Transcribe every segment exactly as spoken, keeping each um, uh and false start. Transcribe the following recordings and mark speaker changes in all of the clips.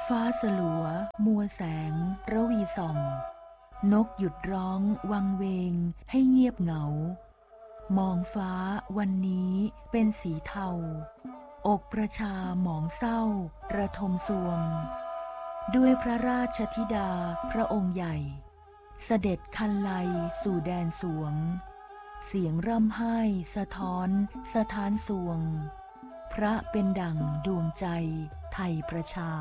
Speaker 1: ฟ้าสลัวมัวแสงระวีส่องนกหยุดร้องวังเวงให้เงียบเหงามองฟ้าวันนี้เป็นสีเทาอกประชาหมองเศร้าระทมสวงด้วยพระราชธิดาพระองค์ใหญ่เสด็จคันไลสู่แดนสวงเสียงร่ำไห้สะท้อนสถานสวงพระเป็นดั่งดวงใจไทยประชา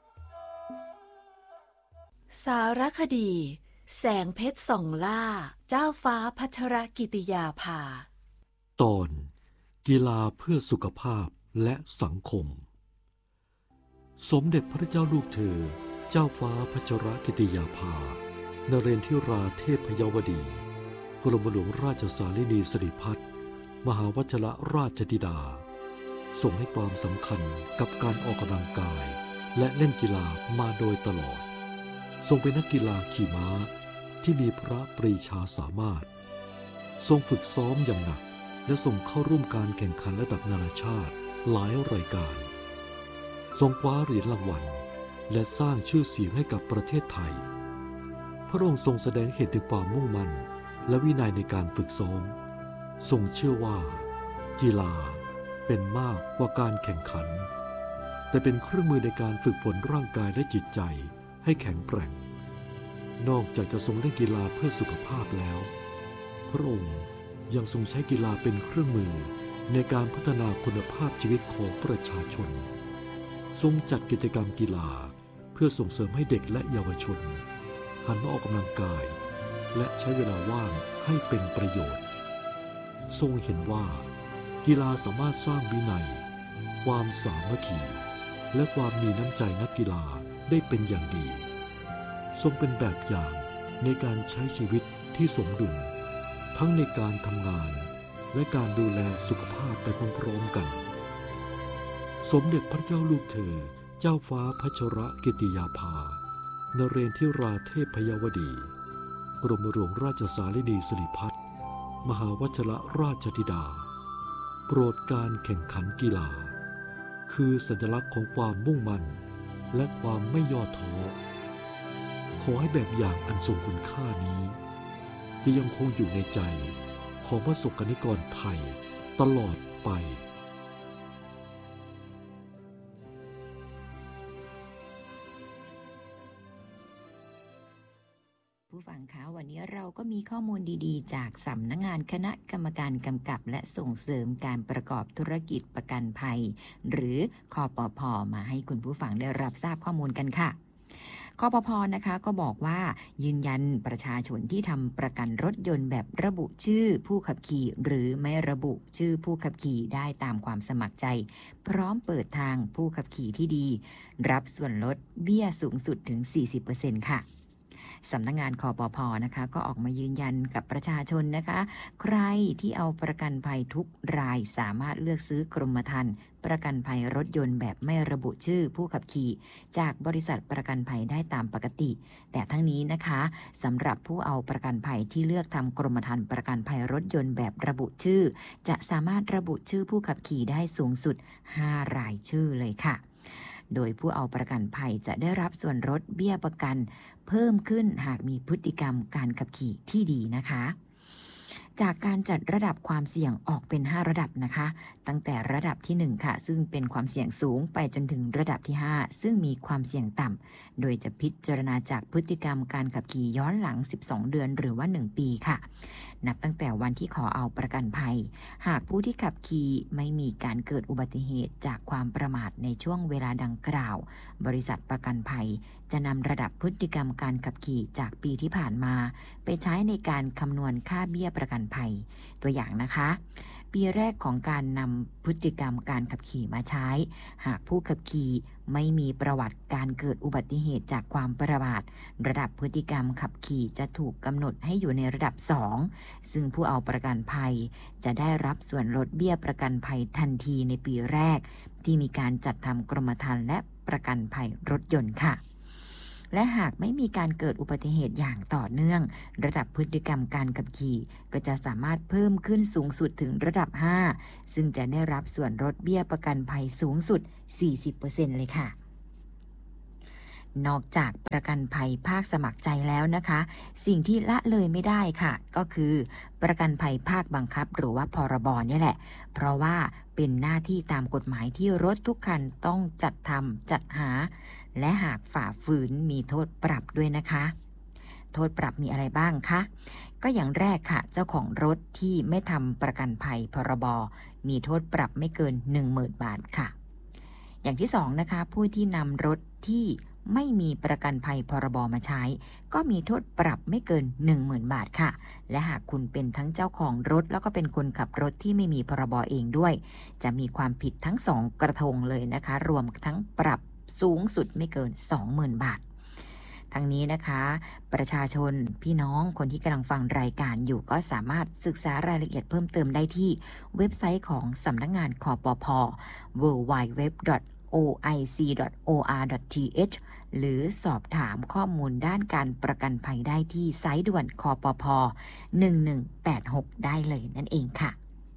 Speaker 2: สารคดีแสงเพชรส่องล่าเจ้าฟ้าพัชรกิติยาภา
Speaker 3: ตอนกีฬาเพื่อสุขภาพและสังคมสมเด็จพระเจ้าลูกเธอเจ้าฟ้าพัชรกิติยาภานเรนทิราเทพยวดีกรมหลวงราชสารินีสิริพัฒน์มหาวชิรราชธิดาทรงให้ความสำคัญกับการออกกำลังกายและเล่นกีฬามาโดยตลอดทรงเป็นนักกีฬาขี่ม้าที่มีพระปรีชาสามารถทรงฝึกซ้อมอย่างหนักและทรงเข้าร่วมการแข่งขันระดับนานาชาติหลายรายการทรงคว้าเหรียญรางวัลและสร้างชื่อเสียงให้กับประเทศไทยพระองค์ทรงแสดงเห็นถึงความมุ่งมั่นและวินัยในการฝึกซ้อมทรงเชื่อว่ากีฬาเป็นมากกว่าการแข่งขันแต่เป็นเครื่องมือในการฝึกฝนร่างกายและจิตใจให้แข็งแกร่งนอกจากจะทรงเล่นกีฬาเพื่อสุขภาพแล้วพระองค์ยังทรงใช้กีฬาเป็นเครื่องมือในการพัฒนาคุณภาพชีวิตของประชาชนทรงจัดกิจกรรมกีฬาเพื่อส่งเสริมให้เด็กและเยาวชนหันมาออกกำลังกายและใช้เวลาว่างให้เป็นประโยชน์ทรงเห็นว่ากีฬาสามารถสร้างวินัยความสามัคคีและความมีน้ำใจนักกีฬาได้เป็นอย่างดีทรงเป็นแบบอย่างในการใช้ชีวิตที่สมดุลทั้งในการทำงานและการดูแลสุขภาพไปพร้อมๆกันสมเด็จพระเจ้าลูกเธอเจ้าฟ้าพัชรกิติยาภานเรนทิราเทพยวดีกรมหลวงราชสารินีสิริพัฒน์มหาวชิรราชธิดาโปรดการแข่งขันกีฬาคือสัญลักษณ์ของความมุ่งมั่นและความไม่ย่อท้อขอให้แบบอย่างอันทรงคุณค่านี้จะยังคงอยู่ในใจของประสบกนิกรไทยตลอดไป
Speaker 4: ผู้ฟังคะวันนี้เราก็มีข้อมูลดีๆจากสำนักงานคณะกรรมการกำกับและส่งเสริมการประกอบธุรกิจประกันภัยหรือคปภ.มาให้คุณผู้ฟังได้รับทราบข้อมูลกันค่ะคปภ.นะคะก็บอกว่ายืนยันประชาชนที่ทำประกันรถยนต์แบบระบุชื่อผู้ขับขี่หรือไม่ระบุชื่อผู้ขับขี่ได้ตามความสมัครใจพร้อมเปิดทางผู้ขับขี่ที่ดีรับส่วนลดเบี้ยสูงสุดถึง สี่สิบเปอร์เซ็นต์ ค่ะสำนักงานคปภ.นะคะก็ออกมายืนยันกับประชาชนนะคะใครที่เอาประกันภัยทุกรายสามารถเลือกซื้อกรมธรรม์ประกันภัยรถยนต์แบบไม่ระบุชื่อผู้ขับขี่จากบริษัทประกันภัยได้ตามปกติแต่ทั้งนี้นะคะสำหรับผู้เอาประกันภัยที่เลือกทำกรมธรรม์ประกันภัยรถยนต์แบบระบุชื่อจะสามารถระบุชื่อผู้ขับขี่ได้สูงสุดห้ารายชื่อเลยค่ะโดยผู้เอาประกันภัยจะได้รับส่วนลดเบี้ยประกันเพิ่มขึ้นหากมีพฤติกรรมการขับขี่ที่ดีนะคะจากการจัดระดับความเสี่ยงออกเป็นห้าระดับนะคะตั้งแต่ระดับที่หนึ่งค่ะซึ่งเป็นความเสี่ยงสูงไปจนถึงระดับที่ห้าซึ่งมีความเสี่ยงต่ำโดยจะพิจารณาจากพฤติกรรมการขับขี่ย้อนหลังสิบสองเดือนหรือว่าหนึ่งปีค่ะนับตั้งแต่วันที่ขอเอาประกันภัยหากผู้ที่ขับขี่ไม่มีการเกิดอุบัติเหตุจากความประมาทในช่วงเวลาดังกล่าวบริษัทประกันภัยจะนำระดับพฤติกรรมการขับขี่จากปีที่ผ่านมาไปใช้ในการคำนวณค่าเบี้ยประกันภัยตัวอย่างนะคะปีแรกของการนำพฤติกรรมการขับขี่มาใช้หากผู้ขับขี่ไม่มีประวัติการเกิดอุบัติเหตุจากความประมาทระดับพฤติกรรมขับขี่จะถูกกำหนดให้อยู่ในระดับสองซึ่งผู้เอาประกันภัยจะได้รับส่วนลดเบี้ยประกันภัยทันทีในปีแรกที่มีการจัดทำกรมธรรม์และประกันภัยรถยนต์ค่ะและหากไม่มีการเกิดอุบัติเหตุอย่างต่อเนื่องระดับพฤติกรรมการขับขี่ก็จะสามารถเพิ่มขึ้นสูงสุดถึงระดับห้าซึ่งจะได้รับส่วนลดเบี้ยประกันภัยสูงสุด สี่สิบเปอร์เซ็นต์ เลยค่ะนอกจากประกันภัยภาคสมัครใจแล้วนะคะสิ่งที่ละเลยไม่ได้ค่ะก็คือประกันภัยภาคบังคับหรือว่าพรบเนี่ยแหละเพราะว่าเป็นหน้าที่ตามกฎหมายที่รถทุกคันต้องจัดทำจัดหาและหากฝ่าฝืนมีโทษปรับด้วยนะคะโทษปรับมีอะไรบ้างคะก็อย่างแรกค่ะเจ้าของรถที่ไม่ทำประกันภัยพรบมีโทษปรับไม่เกิน หนึ่งหมื่น บาทค่ะอย่างที่สองนะคะผู้ที่นำรถที่ไม่มีประกันภัยพรบมาใช้ก็มีโทษปรับไม่เกิน หนึ่งหมื่น บาทค่ะและหากคุณเป็นทั้งเจ้าของรถแล้วก็เป็นคนขับรถที่ไม่มีพรบเองด้วยจะมีความผิดทั้งสองกระทงเลยนะคะรวมทั้งปรับสูงสุดไม่เกิน สองหมื่น บาททั้งนี้นะคะประชาชนพี่น้องคนที่กำลังฟังรายการอยู่ก็สามารถศึกษารายละเอียดเพิ่มเติมได้ที่เว็บไซต์ของสำนักงานคปภ ดับเบิลยู ดับเบิลยู ดับเบิลยู ดับเบิลยู ดอท โอ ไอ ซี ดอท โอ อาร์ ดอท ที เอช หรือสอบถามข้อมูลด้านการประกันภัยได้ที่สายด่วนคปภ หนึ่งหนึ่งแปดหกได้เลยนั่นเองค่ะ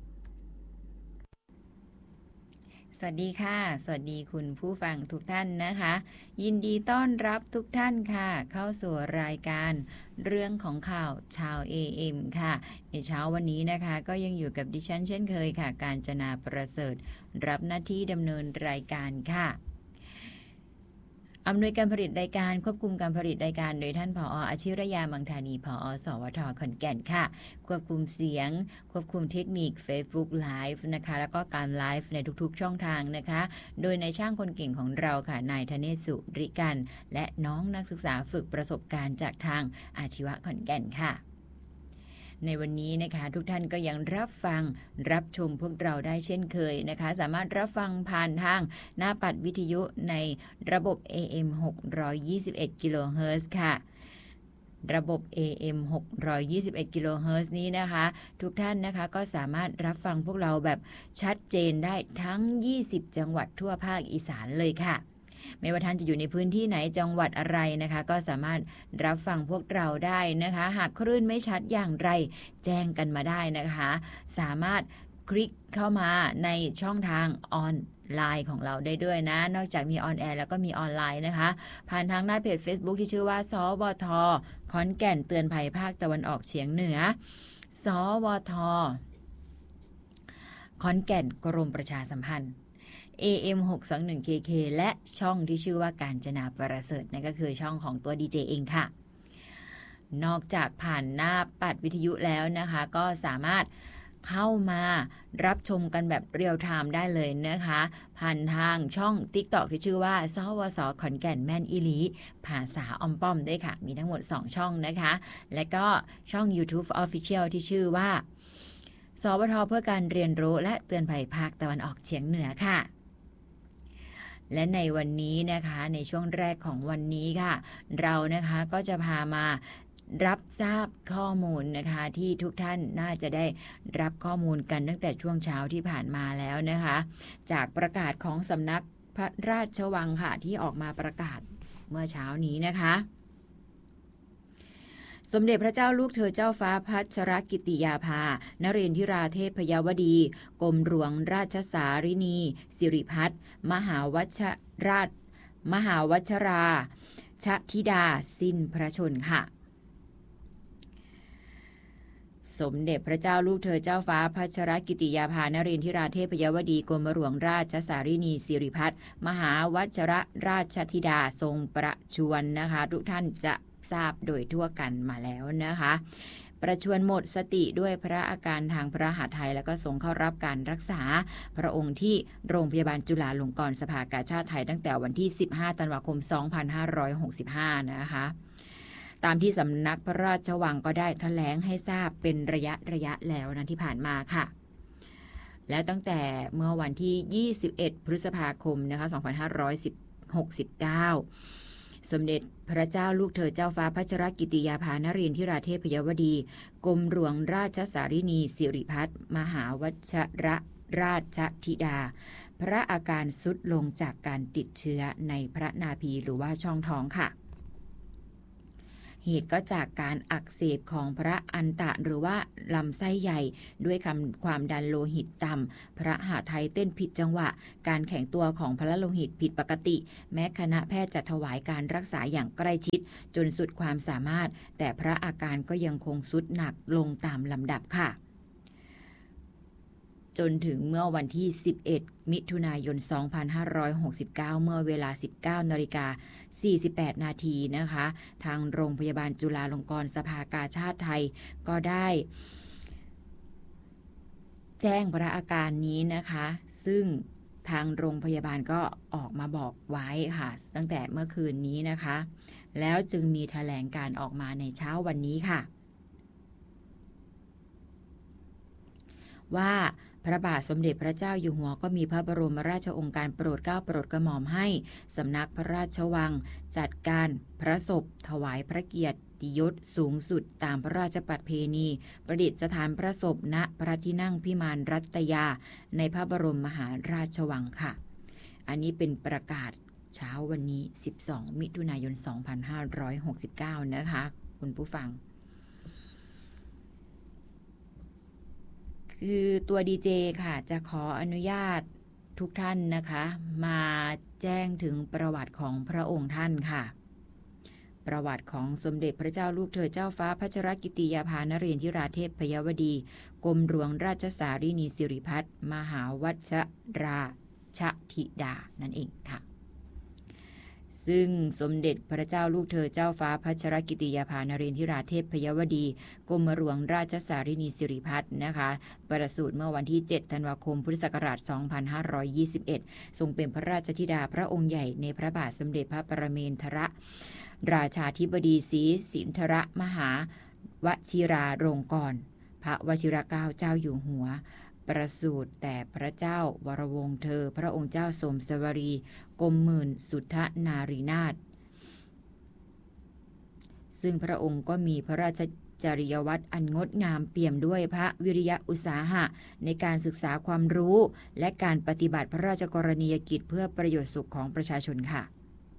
Speaker 4: สวัสดีค่ะสวัสดีคุณผู้ฟังทุกท่านนะคะยินดีต้อนรับทุกท่านค่ะเข้าสู่รายการเรื่องของข่าวชาว เอ เอ็ม ค่ะในเช้าวันนี้นะคะก็ยังอยู่กับดิฉันเช่นเคยค่ะกาญจนาประเสริฐรับหน้าที่ดำเนินรายการค่ะอำนวยการผลิตรายการควบคุมการผลิตรายการโดยท่านผอ.อาชิรยามังธานีผอ.สวท.ขอนแก่นค่ะควบคุมเสียงควบคุมเทคนิค Facebook Live นะคะแล้วก็การไลฟ์ในทุกๆช่องทางนะคะโดยในช่างคนเก่งของเราค่ะนายธเนศสุริกันและน้องนักศึกษาฝึกประสบการณ์จากทางอาชีวะขอนแก่นค่ะในวันนี้นะคะทุกท่านก็ยังรับฟังรับชมพวกเราได้เช่นเคยนะคะสามารถรับฟังผ่านทางหน้าปัดวิทยุในระบบ เอ เอ็ม หกร้อยยี่สิบเอ็ด กิโลเฮิรตซ์ค่ะระบบ เอ เอ็ม หกร้อยยี่สิบเอ็ด กิโลเฮิรตซ์นี้นะคะทุกท่านนะคะก็สามารถรับฟังพวกเราแบบชัดเจนได้ทั้งยี่สิบจังหวัดทั่วภาคอีสานเลยค่ะไม่ว่าท่านจะอยู่ในพื้นที่ไหนจังหวัดอะไรนะคะก็สามารถรับฟังพวกเราได้นะคะหากคลื่นไม่ชัดอย่างไรแจ้งกันมาได้นะคะสามารถคลิกเข้ามาในช่องทางออนไลน์ของเราได้ด้วยนะนอกจากมีออนแอร์แล้วก็มีออนไลน์นะคะผ่านทางหน้าเพจ Facebook ที่ชื่อว่าสวท.ขอนแก่นเตือนภัยภาคตะวันออกเฉียงเหนือสวท.ขอนแก่นกรมประชาสัมพันธ์เอ เอ็ม หกสองหนึ่ง เค เค และช่องที่ชื่อว่ากาญจนาประเสริฐนั่นก็คือช่องของตัวดีเจเองค่ะนอกจากผ่านหน้าปัดวิทยุแล้วนะคะก็สามารถเข้ามารับชมกันแบบเรียลไทม์ได้เลยนะคะผ่านทางช่อง TikTok ที่ชื่อว่าสวส.ขอนแก่นแม่นอีหลีภาษาออมป้อมด้วยค่ะมีทั้งหมดสองช่องนะคะและก็ช่อง YouTube Official ที่ชื่อว่าสวท.เพื่อการเรียนรู้และเตือนภัยภาคตะวันออกเฉียงเหนือค่ะและในวันนี้นะคะในช่วงแรกของวันนี้ค่ะเรานะคะก็จะพามารับทราบข้อมูลนะคะที่ทุกท่านน่าจะได้รับข้อมูลกันตั้งแต่ช่วงเช้าที่ผ่านมาแล้วนะคะจากประกาศของสำนักพระราชวังค่ะที่ออกมาประกาศเมื่อเช้านี้นะคะสมเด็จพระเจ้าลูกเธอเจ้าฟ้าพัชรกิติยาภานเรนทิราเทพยวดีกรมหลวงราชสารินีสิริพัฒน์มหาวัชราชมหาวัชราชธิดาสิ้นพระชนค่ะสมเด็จพระเจ้าลูกเธอเจ้าฟ้าพัชรกิติยาภานเรนทิราเทพยวดีกรมหลวงราชสารินีสิริพัฒน์มหาวัชรราชธิดาทรงประชวรนะคะทุกท่านจะทราบโดยทั่วกันมาแล้วนะคะประชวรหมดสติด้วยพระอาการทางพระหฤทัยแล้วก็ทรงเข้ารับการรักษาพระองค์ที่โรงพยาบาลจุฬาลงกรณ์สภากาชาดไทยตั้งแต่วันที่สิบห้าธันวาคมสองพันห้าร้อยหกสิบห้านะคะตามที่สำนักพระราชวังก็ได้แถลงให้ทราบเป็นระยะระยะแล้วนะที่ผ่านมาค่ะแล้วตั้งแต่เมื่อวันที่ยี่สิบเอ็ดพฤษภาคมนะคะสองพันห้าร้อยหกสิบเก้าสมเด็จพระเจ้าลูกเธอเจ้าฟ้าพัชรกิติยาภานเรนทิราเทพยวดีกรมหลวงราชสารินีสิริพัฒน์มหาวัชรราชธิดาพระอาการทรุดลงจากการติดเชื้อในพระนาภีหรือว่าช่องท้องค่ะเหตุก็จากการอักเสบของพระอันตะหรือว่าลำไส้ใหญ่ด้วยความดันโลหิตต่ำพระหฤทัยเต้นผิดจังหวะการแข็งตัวของพระโลหิตผิดปกติแม้คณะแพทย์จะถวายการรักษาอย่างใกล้ชิดจนสุดความสามารถแต่พระอาการก็ยังคงทรุดหนักลงตามลำดับค่ะจนถึงเมื่อวันที่สิบเอ็ดมิถุนายนสองพันห้าร้อยหกสิบเก้าเมื่อเวลา สิบเก้านาฬิกาสี่สิบแปดนาทีนะคะทางโรงพยาบาลจุฬาลงกรณ์สภากาชาติไทยก็ได้แจ้งพระอาการนี้นะคะซึ่งทางโรงพยาบาลก็ออกมาบอกไว้ค่ะตั้งแต่เมื่อคืนนี้นะคะแล้วจึงมีแถลงการออกมาในเช้าวันนี้ค่ะว่าพระบาทสมเด็จพระเจ้าอยู่หัวก็มีพระบรมราชโองการโปรดเกล้าโปรดกระหม่อมให้สำนักพระราชวังจัดการพระศพถวายพระเกียรติยศสูงสุดตามพระราชประเพณีประดิษฐานพระศพณพระที่นั่งพิมานรัตยาในพระบรมมหาราชวังค่ะอันนี้เป็นประกาศเช้าวันนี้สิบสองมิถุนายนสองพันห้าร้อยหกสิบเก้านะคะคุณผู้ฟังคือตัวดีเจค่ะจะขออนุญาตทุกท่านนะคะมาแจ้งถึงประวัติของพระองค์ท่านค่ะประวัติของสมเด็จพระเจ้าลูกเธอเจ้าฟ้าพัชรกิติยาภานเรศราเทพยวดีกรมหลวงราชสารินีสิริพัฒน์มหาวัชราชธิดานั่นเองค่ะซึ่งสมเด็จพระเจ้าลูกเธอเจ้าฟ้าพัชรกิติยาภานเรศราเทพยวดีกรมหลวงราชสารินีสิริพัฒน์นะคะประสูติเมื่อวันที่เจ็ดธันวาคมพุทธศักราชสองพันห้าร้อยยี่สิบเอ็ดทรงเป็นพระราชธิดาพระองค์ใหญ่ในพระบาทสมเด็จพระปรเมนทรราชาธิบดีศรีสินธรมหาวชิราลงกรณ์พระวชิรเกล้าเจ้าอยู่หัวประสูติแต่พระเจ้าวรวงศ์เธอพระองค์เจ้าสมสวรีกรมหมื่นสุทธนารีนาถซึ่งพระองค์ก็มีพระราชจริยวัตรอันงดงามเปี่ยมด้วยพระวิริยะอุตสาหะในการศึกษาความรู้และการปฏิบัติพระราชกรณียกิจเพื่อประโยชน์สุขของประชาชนค่ะ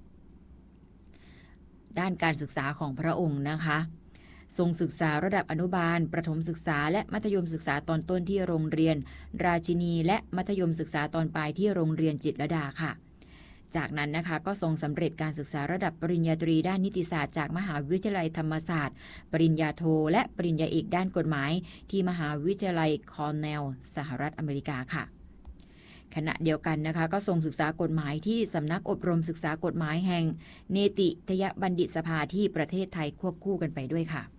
Speaker 4: ด้านการศึกษาของพระองค์นะคะทรงศึกษาระดับอนุบาลประถมศึกษาและมัธยมศึกษาตอนต้นที่โรงเรียนราชินีและมัธยมศึกษาตอนปลายที่โรงเรียนจิตรลดาค่ะจากนั้นนะคะก็ทรงสำเร็จการศึกษาระดับปริญญาตรีด้านนิติศาสตร์จากมหาวิทยาลัยธรรมศาสตร์ปริญญาโทและปริญญาเอกด้านกฎหมายที่มหาวิทยาลัยคอร์เนลสหรัฐอเมริกาค่ะขณะเดียวกันนะคะก็ทรงศึกษากฎหมายที่สำนักอบรมศึกษากฎหมายแห่งเนติทยบัณฑิตสภาที่ประเทศไทยควบคู่กันไปด้วยค่ะ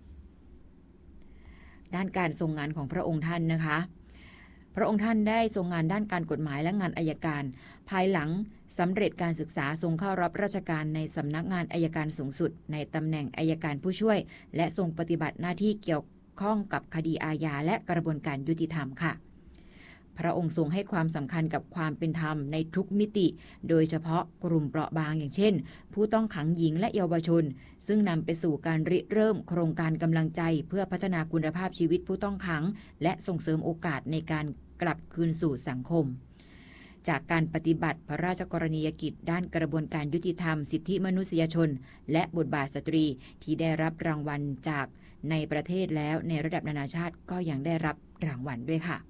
Speaker 4: ด้านการทรงงานของพระองค์ท่านนะคะพระองค์ท่านได้ทรงงานด้านการกฎหมายและงานอัยการภายหลังสำเร็จการศึกษาทรงเข้ารับราชการในสำนักงานอัยการสูงสุดในตำแหน่งอัยการผู้ช่วยและทรงปฏิบัติหน้าที่เกี่ยวข้องกับคดีอาญาและกระบวนการยุติธรรมค่ะพระองค์ทรงให้ความสำคัญกับความเป็นธรรมในทุกมิติโดยเฉพาะกลุ่มเปราะบางอย่างเช่นผู้ต้องขังหญิงและเยาวชนซึ่งนำไปสู่การริเริ่มโครงการกำลังใจเพื่อพัฒนาคุณภาพชีวิตผู้ต้องขังและส่งเสริมโอกาสในการกลับคืนสู่สังคมจากการปฏิบัติพระราชกรณียกิจด้านกระบวนการยุติธรรมสิทธิมนุษยชนและบทบาทสตรีที่ได้รับรางวัลจากในประเทศแล้วในระดับนานาชาติก็ยังได้รับรางวัลด้วยค่ะ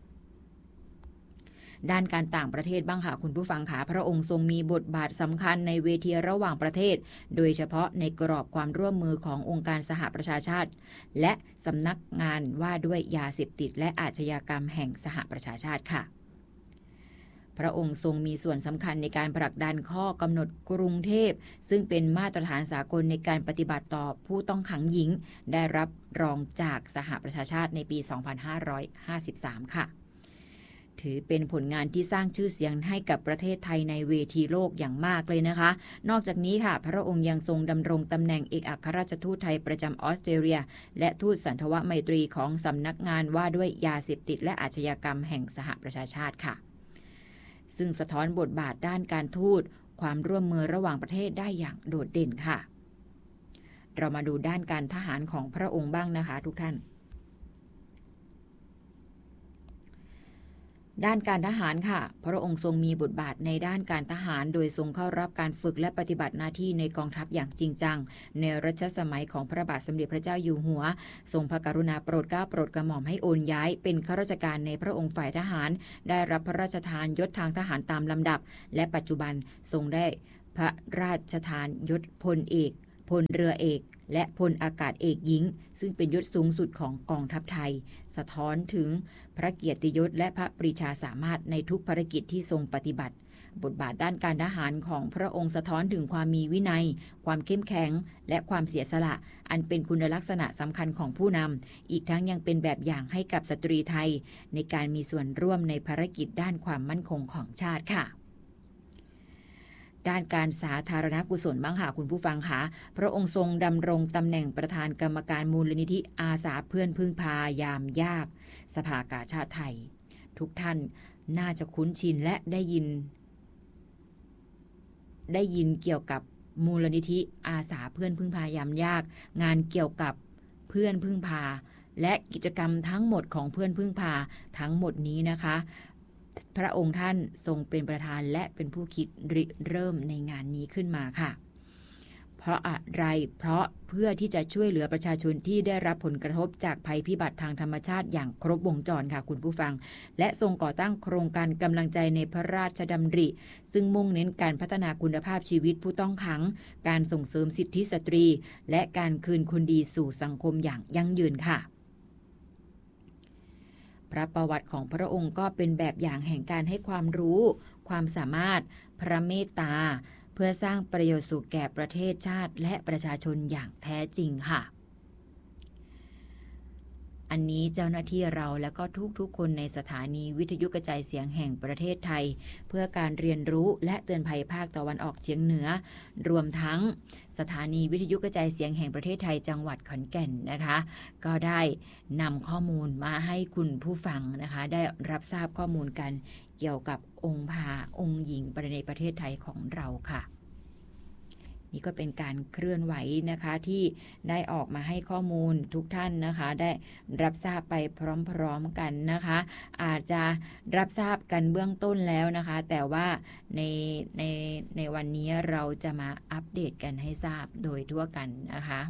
Speaker 4: ด้านการต่างประเทศบ้างค่ะคุณผู้ฟังค่ะพระองค์ทรงมีบทบาทสำคัญในเวทีระหว่างประเทศโดยเฉพาะในกรอบความร่วมมือขององค์การสหประชาชาติและสำนักงานว่าด้วยยาเสพติดและอาชญากรรมแห่งสหประชาชาติค่ะพระองค์ทรงมีส่วนสำคัญในการผลักดันข้อกำหนดกรุงเทพซึ่งเป็นมาตรฐานสากลในการปฏิบัติต่อผู้ต้องขังหญิงได้รับรองจากสหประชาชาติในปีสองพันห้าร้อยห้าสิบสามค่ะถือเป็นผลงานที่สร้างชื่อเสียงให้กับประเทศไทยในเวทีโลกอย่างมากเลยนะคะนอกจากนี้ค่ะพระองค์ยังทรงดำรงตำแหน่งเอกอัครราชทูตไทยประจำออสเตรเลียและทูตสันทวไมตรีของสำนักงานว่าด้วยยาเสพติดและอาชญากรรมแห่งสหประชาชาติค่ะซึ่งสะท้อนบทบาทด้านการทูตความร่วมมือระหว่างประเทศได้อย่างโดดเด่นค่ะเรามาดูด้านการทหารของพระองค์บ้างนะคะทุกท่านด้านการทหารค่ะพระองค์ทรงมีบทบาทในด้านการทหารโดยทรงเข้ารับการฝึกและปฏิบัติหน้าที่ในกองทัพอย่างจริงจังในรัชสมัยของพระบาทสมเด็จพระเจ้าอยู่หัวทรงพระกรุณาโปรดเกล้าโปรดกระหม่อมให้โอนย้ายเป็นข้าราชการในพระองค์ฝ่ายทหารได้รับพระราชทานยศทางทหารตามลำดับและปัจจุบันทรงได้พระราชทานยศพลเอกพลเรือเอกและพลอากาศเอกหญิงซึ่งเป็นยศสูงสุดของกองทัพไทยสะท้อนถึงพระเกียรติยศและพระปรีชาสามารถในทุกภารกิจที่ทรงปฏิบัติบทบาทด้านการทหารของพระองค์สะท้อนถึงความมีวินัยความเข้มแข็งและความเสียสละอันเป็นคุณลักษณะสำคัญของผู้นำอีกทั้งยังเป็นแบบอย่างให้กับสตรีไทยในการมีส่วนร่วมในภารกิจด้านความมั่นคงของชาติค่ะด้านการสาธารณกุศลบ้างค่ะคุณผู้ฟังคะพระองค์ทรงดำรงตำแหน่งประธานกรรมการมูลนิธิอาสาเพื่อนพึ่งพายามยากสภากาชาดไทยทุกท่านน่าจะคุ้นชินและได้ยินได้ยินเกี่ยวกับมูลนิธิอาสาเพื่อนพึ่งพายามยากงานเกี่ยวกับเพื่อนพึ่งพาและกิจกรรมทั้งหมดของเพื่อนพึ่งพาทั้งหมดนี้นะคะพระองค์ท่านทรงเป็นประธานและเป็นผู้คิดริเริ่มในงานนี้ขึ้นมาค่ะเพราะอะไรเพราะเพื่อที่จะช่วยเหลือประชาชนที่ได้รับผลกระทบจากภัยพิบัติทางธรรมชาติอย่างครบวงจรค่ะคุณผู้ฟังและทรงก่อตั้งโครงการกำลังใจในพระราชดำริซึ่งมุ่งเน้นการพัฒนาคุณภาพชีวิตผู้ต้องขังการส่งเสริมสิทธิสตรีและการคืนคนดีสู่สังคมอย่างยั่งยืนค่ะพระประวัติของพระองค์ก็เป็นแบบอย่างแห่งการให้ความรู้ความสามารถพระเมตตาเพื่อสร้างประโยชน์สุขแก่ประเทศชาติและประชาชนอย่างแท้จริงค่ะอันนี้เจ้าหน้าที่เราและก็ทุกๆคนในสถานีวิทยุกระจายเสียงแห่งประเทศไทยเพื่อการเรียนรู้และเตือนภัยภาคตะวันออกเฉียงเหนือรวมทั้งสถานีวิทยุกระจายเสียงแห่งประเทศไทยจังหวัดขอนแก่นนะคะก็ได้นำข้อมูลมาให้คุณผู้ฟังนะคะได้รับทราบข้อมูลกันเกี่ยวกับองค์พาองค์หญิงในประเทศไทยของเราค่ะนี่ก็เป็นการเคลื่อนไหวนะคะที่ได้ออกมาให้ข้อมูลทุกท่านนะคะได้รับทราบไปพร้อมๆกันนะคะอาจจะรับทราบกันเบื้องต้นแล้วนะคะแต่ว่าในในในวันนี้เราจะมาอัปเดตกันให้ทราบโดยทั่วกันนะคะ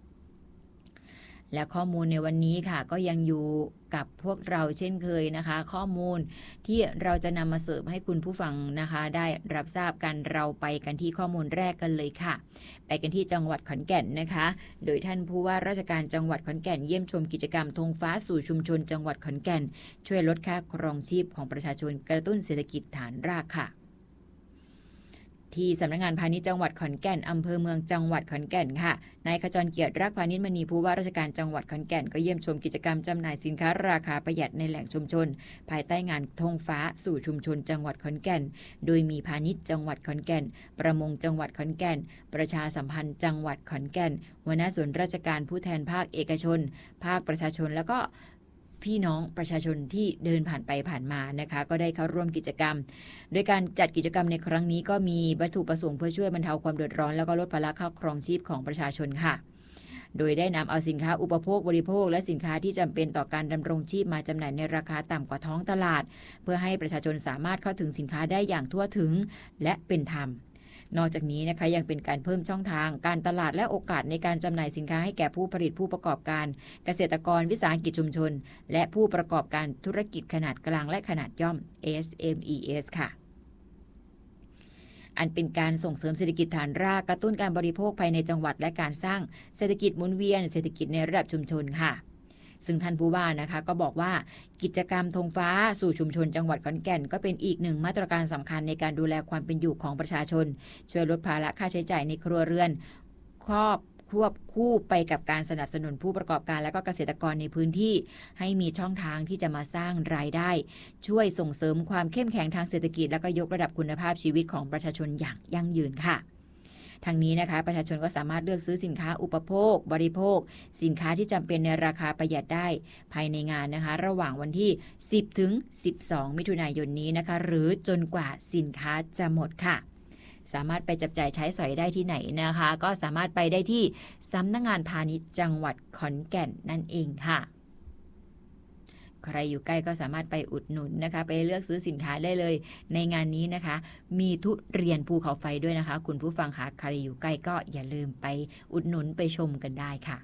Speaker 4: และข้อมูลในวันนี้ค่ะก็ยังอยู่กับพวกเราเช่นเคยนะคะข้อมูลที่เราจะนำมาเสิร์ฟให้คุณผู้ฟังนะคะได้รับทราบกันเราไปกันที่ข้อมูลแรกกันเลยค่ะไปกันที่จังหวัดขอนแก่นนะคะโดยท่านผู้ว่าราชการจังหวัดขอนแก่นเยี่ยมชมกิจกรรมธงฟ้าสู่ชุมชนจังหวัดขอนแก่นช่วยลดค่าครองชีพของประชาชนกระตุ้นเศรษฐกิจฐานรากค่ะที่สำนักงานพาณิชย์จังหวัดขอนแก่นอำเภอเมืองจังหวัดขอนแก่นค่ะนายขจรเกียรติรักพาณิชย์มณีผู้ว่าราชการจังหวัดขอนแก่นก็เยี่ยมชมกิจกรรมจำหน่ายสินค้าราคาประหยัดในแหล่งชุมชนภายใต้งานธงฟ้าสู่ชุมชนจังหวัดขอนแก่นโดยมีพาณิชย์จังหวัดขอนแก่นประมงจังหวัดขอนแก่นประชาสัมพันธ์จังหวัดขอนแก่นหัวหน้าส่วนราชการผู้แทนภาคเอกชนภาคประชาชนแล้วก็พี่น้องประชาชนที่เดินผ่านไปผ่านมานะคะก็ได้เข้าร่วมกิจกรรมโดยการจัดกิจกรรมในครั้งนี้ก็มีวัตถุประสงค์เพื่อช่วยบรรเทาความเดือดร้อนแล้วก็ลดภาระค่าครองชีพของประชาชนค่ะโดยได้นำเอาสินค้าอุปโภคบริโภคและสินค้าที่จำเป็นต่อการดำรงชีพมาจำหน่ายในราคาต่ำกว่าท้องตลาดเพื่อให้ประชาชนสามารถเข้าถึงสินค้าได้อย่างทั่วถึงและเป็นธรรมนอกจากนี้นะคะยังเป็นการเพิ่มช่องทางการตลาดและโอกาสในการจำหน่ายสินค้าให้แก่ผู้ผลิตผู้ประกอบการเกษตรกรวิสาหกิจชุมชนและผู้ประกอบการธุรกิจขนาดกลางและขนาดย่อม เอส เอ็ม อี เอส ค่ะอันเป็นการส่งเสริมเศรษฐกิจฐานรากกระตุ้นการบริโภคภายในจังหวัดและการสร้างเศรษฐกิจหมุนเวียนเศรษฐกิจในระดับชุมชนค่ะซึ่งท่านผู้ว่านะคะก็บอกว่ากิจกรรมธงฟ้าสู่ชุมชนจังหวัดขอนแก่นก็เป็นอีกหนึ่งมาตรการสำคัญในการดูแลความเป็นอยู่ของประชาชนช่วยลดภาระค่าใช้จ่ายในครัวเรือนครอบควบคู่ไปกับการสนับสนุนผู้ประกอบการและก็เกษตรกรในพื้นที่ให้มีช่องทางที่จะมาสร้างรายได้ช่วยส่งเสริมความเข้มแข็งทางเศรษฐกิจและก็ยกระดับคุณภาพชีวิตของประชาชนอย่างยั่งยืนค่ะทางนี้นะคะประชาชนก็สามารถเลือกซื้อสินค้าอุปโภคบริโภคสินค้าที่จำเป็นในราคาประหยัดได้ภายในงานนะคะระหว่างวันที่สิบถึงสิบสองมิถุนายนนี้นะคะหรือจนกว่าสินค้าจะหมดค่ะสามารถไปจับจ่ายใช้สอยได้ที่ไหนนะคะก็สามารถไปได้ที่สำนักงานพาณิชย์จังหวัดขอนแก่นนั่นเองค่ะใครอยู่ใกล้ก็สามารถไปอุดหนุนนะคะไปเลือกซื้อสินค้าได้เลยในงานนี้นะคะมีทุเรียนภูเขาไฟด้วยนะคะคุณผู้ฟังคะใครอยู่ใกล้ก็อย่าลืมไปอุดหนุนไปชมกันได้ค่ะ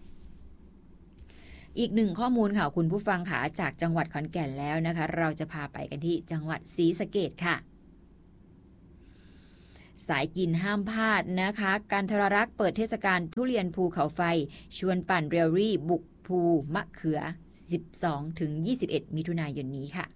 Speaker 4: อีกหนึ่งข้อมูลค่ะคุณผู้ฟังค่ะจากจังหวัดขอนแก่นแล้วนะคะเราจะพาไปกันที่จังหวัดศรีสะเกษค่ะสายกินห้ามพลาดนะคะกันทรรักษ์เปิดเทศกาลทุเรียนภูเขาไฟชวนปั่นเรลลี่บุกภูมะเขือ สิบสองถึงยี่สิบเอ็ด มิถุนายนนี้ค่ะ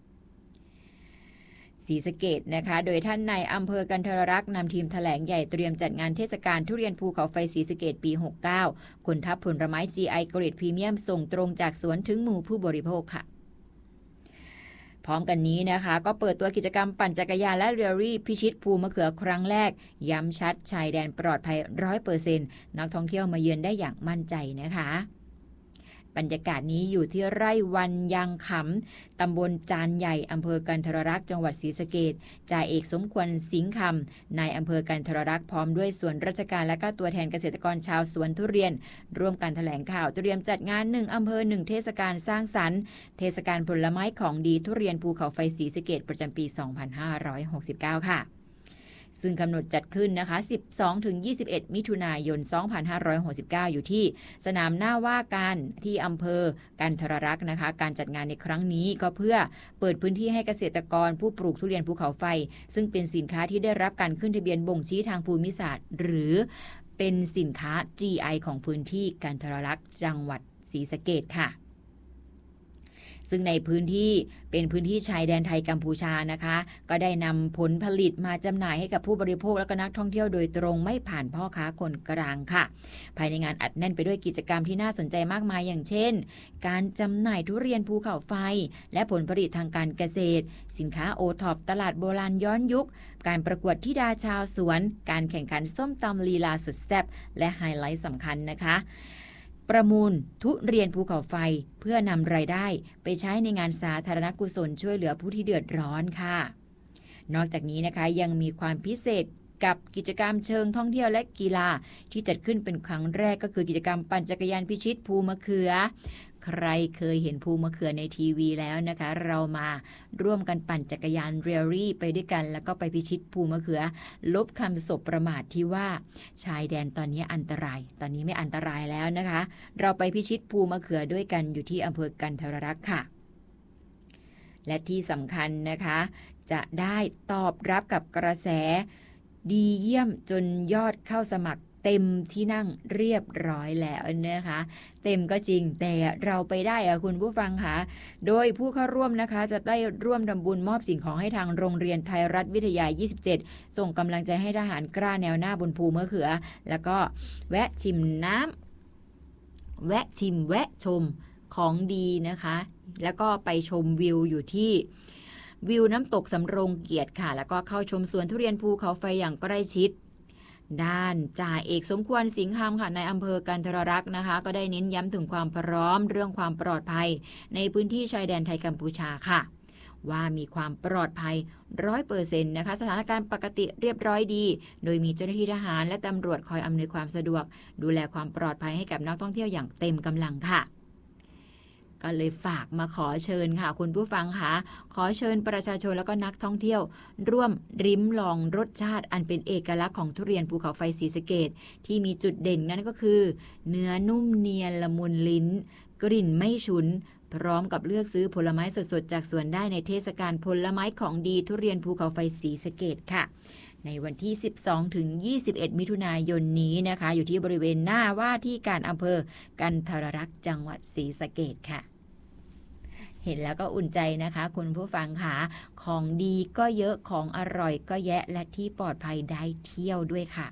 Speaker 4: ศรีสะเกษนะคะโดยท่านนายอำเภอกันทรรักษ์นำทีมแถลงใหญ่เตรียมจัดงานเทศกาลทุเรียนภูเขาไฟศรีสะเกษปีหกสิบเก้าขนทัพผลไม้ จี ไอ เกรดพรีเมียมส่งตรงจากสวนถึงมือผู้บริโภคค่ะพร้อมกันนี้นะคะก็เปิดตัวกิจกรรมปั่นจักรยานและเรลลี่พิชิตภูมะเขือครั้งแรกย้ำชัดชายแดนปลอดภัย ร้อยเปอร์เซ็นต์ นักท่องเที่ยวมาเยือนได้อย่างมั่นใจนะคะบรรยากาศนี้อยู่ที่ไร่วันยางขำตำบลจานใหญ่อำเภอกันทรรักษ์จังหวัดศรีสะเกษจ่าเอกสมควรสิงห์คำนายอำเภอกันทรรักษ์พร้อมด้วยส่วนราชการและก็ตัวแทนเกษตรกรชาวสวนทุเรียนร่วมกันแถลงข่าวเตรียมจัดงานหนึ่งอำเภอหนึ่งเทศกาลสร้างสรรค์เทศกาลผลไม้ของดีทุเรียนภูเขาไฟศรีสะเกษประจำปี สองพันห้าร้อยหกสิบเก้า ค่ะซึ่งกำหนดจัดขึ้นนะคะ สิบสองถึงยี่สิบเอ็ด มิถุนายน สองพันห้าร้อยหกสิบเก้า อยู่ที่สนามหน้าว่าการที่อำเภอกันทรรักษ์นะคะการจัดงานในครั้งนี้ก็เพื่อเปิดพื้นที่ให้เกษตรกรผู้ปลูกทุเรียนภูเขาไฟซึ่งเป็นสินค้าที่ได้รับการขึ้นทะเบียนบ่งชี้ทางภูมิศาสตร์หรือเป็นสินค้า จี ไอ ของพื้นที่กันทรรักษ์จังหวัดศรีสะเกษค่ะซึ่งในพื้นที่เป็นพื้นที่ชายแดนไทยกัมพูชานะคะก็ได้นำผลผลิตมาจำหน่ายให้กับผู้บริโภคและก็นักท่องเที่ยวโดยตรงไม่ผ่านพ่อค้าคนกลางค่ะภายในงานอัดแน่นไปด้วยกิจกรรมที่น่าสนใจมากมายอย่างเช่นการจำหน่ายทุเรียนภูเขาไฟและผลผลิตทางการเกษตรสินค้าโอท็อปตลาดโบราณย้อนยุคการประกวดธิดาชาวสวนการแข่งขันส้มตำลีลาสุดแซ่บและไฮไลท์สำคัญนะคะประมูลทุเรียนภูเขาไฟเพื่อนำรายได้ไปใช้ในงานสาธารณกุศลช่วยเหลือผู้ที่เดือดร้อนค่ะนอกจากนี้นะคะยังมีความพิเศษกับกิจกรรมเชิงท่องเที่ยวและกีฬาที่จัดขึ้นเป็นครั้งแรกก็คือกิจกรรมปั่นจักรยานพิชิตภูมะเขือใครเคยเห็นภูมะเขือในทีวีแล้วนะคะเรามาร่วมกันปั่นจักรยานเรลลี่ไปด้วยกันแล้วก็ไปพิชิตภูมะเขือลบคำสบประมาทที่ว่าชายแดนตอนนี้อันตรายตอนนี้ไม่อันตรายแล้วนะคะเราไปพิชิตภูมะเขือด้วยกันอยู่ที่อำเภอกันทรรักษ์ค่ะและที่สำคัญนะคะจะได้ตอบรับกับกระแสดีเยี่ยมจนยอดเข้าสมัครเต็มที่นั่งเรียบร้อยแล้วนะคะเต็มก็จริงแต่เราไปได้อะคุณผู้ฟังค่ะโดยผู้เข้าร่วมนะคะจะได้ร่วมทำบุญมอบสิ่งของให้ทางโรงเรียนไทยรัฐวิทยายี่สิบเจ็ดส่งกำลังใจให้ทหารกล้าแนวหน้าบนภูมะเขือแล้วก็แวะชิมน้ำแวะชิมแวะชมของดีนะคะแล้วก็ไปชมวิวอยู่ที่วิวน้ำตกสำโรงเกียรติค่ะแล้วก็เข้าชมสวนทุเรียนภูเขาไฟอย่างใกล้ชิดด้านจ่าเอกสมควรสิงห์คำค่ะในอำเภอกันทรรักษ์นะคะก็ได้เน้นย้ำถึงความพร้อมเรื่องความปลอดภัยในพื้นที่ชายแดนไทยกัมพูชาค่ะว่ามีความปลอดภัย ร้อยเปอร์เซ็นต์ นะคะสถานการณ์ปกติเรียบร้อยดีโดยมีเจ้าหน้าที่ทหารและตำรวจคอยอำนวยความสะดวกดูแลความปลอดภัยให้กับนักท่องเที่ยวอย่างเต็มกำลังค่ะก็เลยฝากมาขอเชิญค่ะคุณผู้ฟังค่ะขอเชิญประชาชนแล้วก็นักท่องเที่ยวร่วมริมลองรสชาติอันเป็นเอกลักษณ์ของทุเรียนภูเขาไฟศรีสะเกษที่มีจุดเด่นนั่นก็คือเนื้อนุ่มเนียนละมุนลิ้นกลิ่นไม่ฉุนพร้อมกับเลือกซื้อผลไม้สดๆจากสวนได้ในเทศกาลผลไม้ของดีทุเรียนภูเขาไฟศรีสะเกษค่ะในวันที่สิบสองถึงยี่สิบเอ็ดมิถุนายนนี้นะคะอยู่ที่บริเวณหน้าว่าที่การอำเภอกันทรรักษ์จังหวัดศรีสะเกษค่ะเห็นแล้วก็อุ่นใจนะคะคุณผู้ฟังค่ะของดีก็เยอะของอร่อยก็แยะและที่ปลอดภัยได้เที่ยวด้วยค่ะ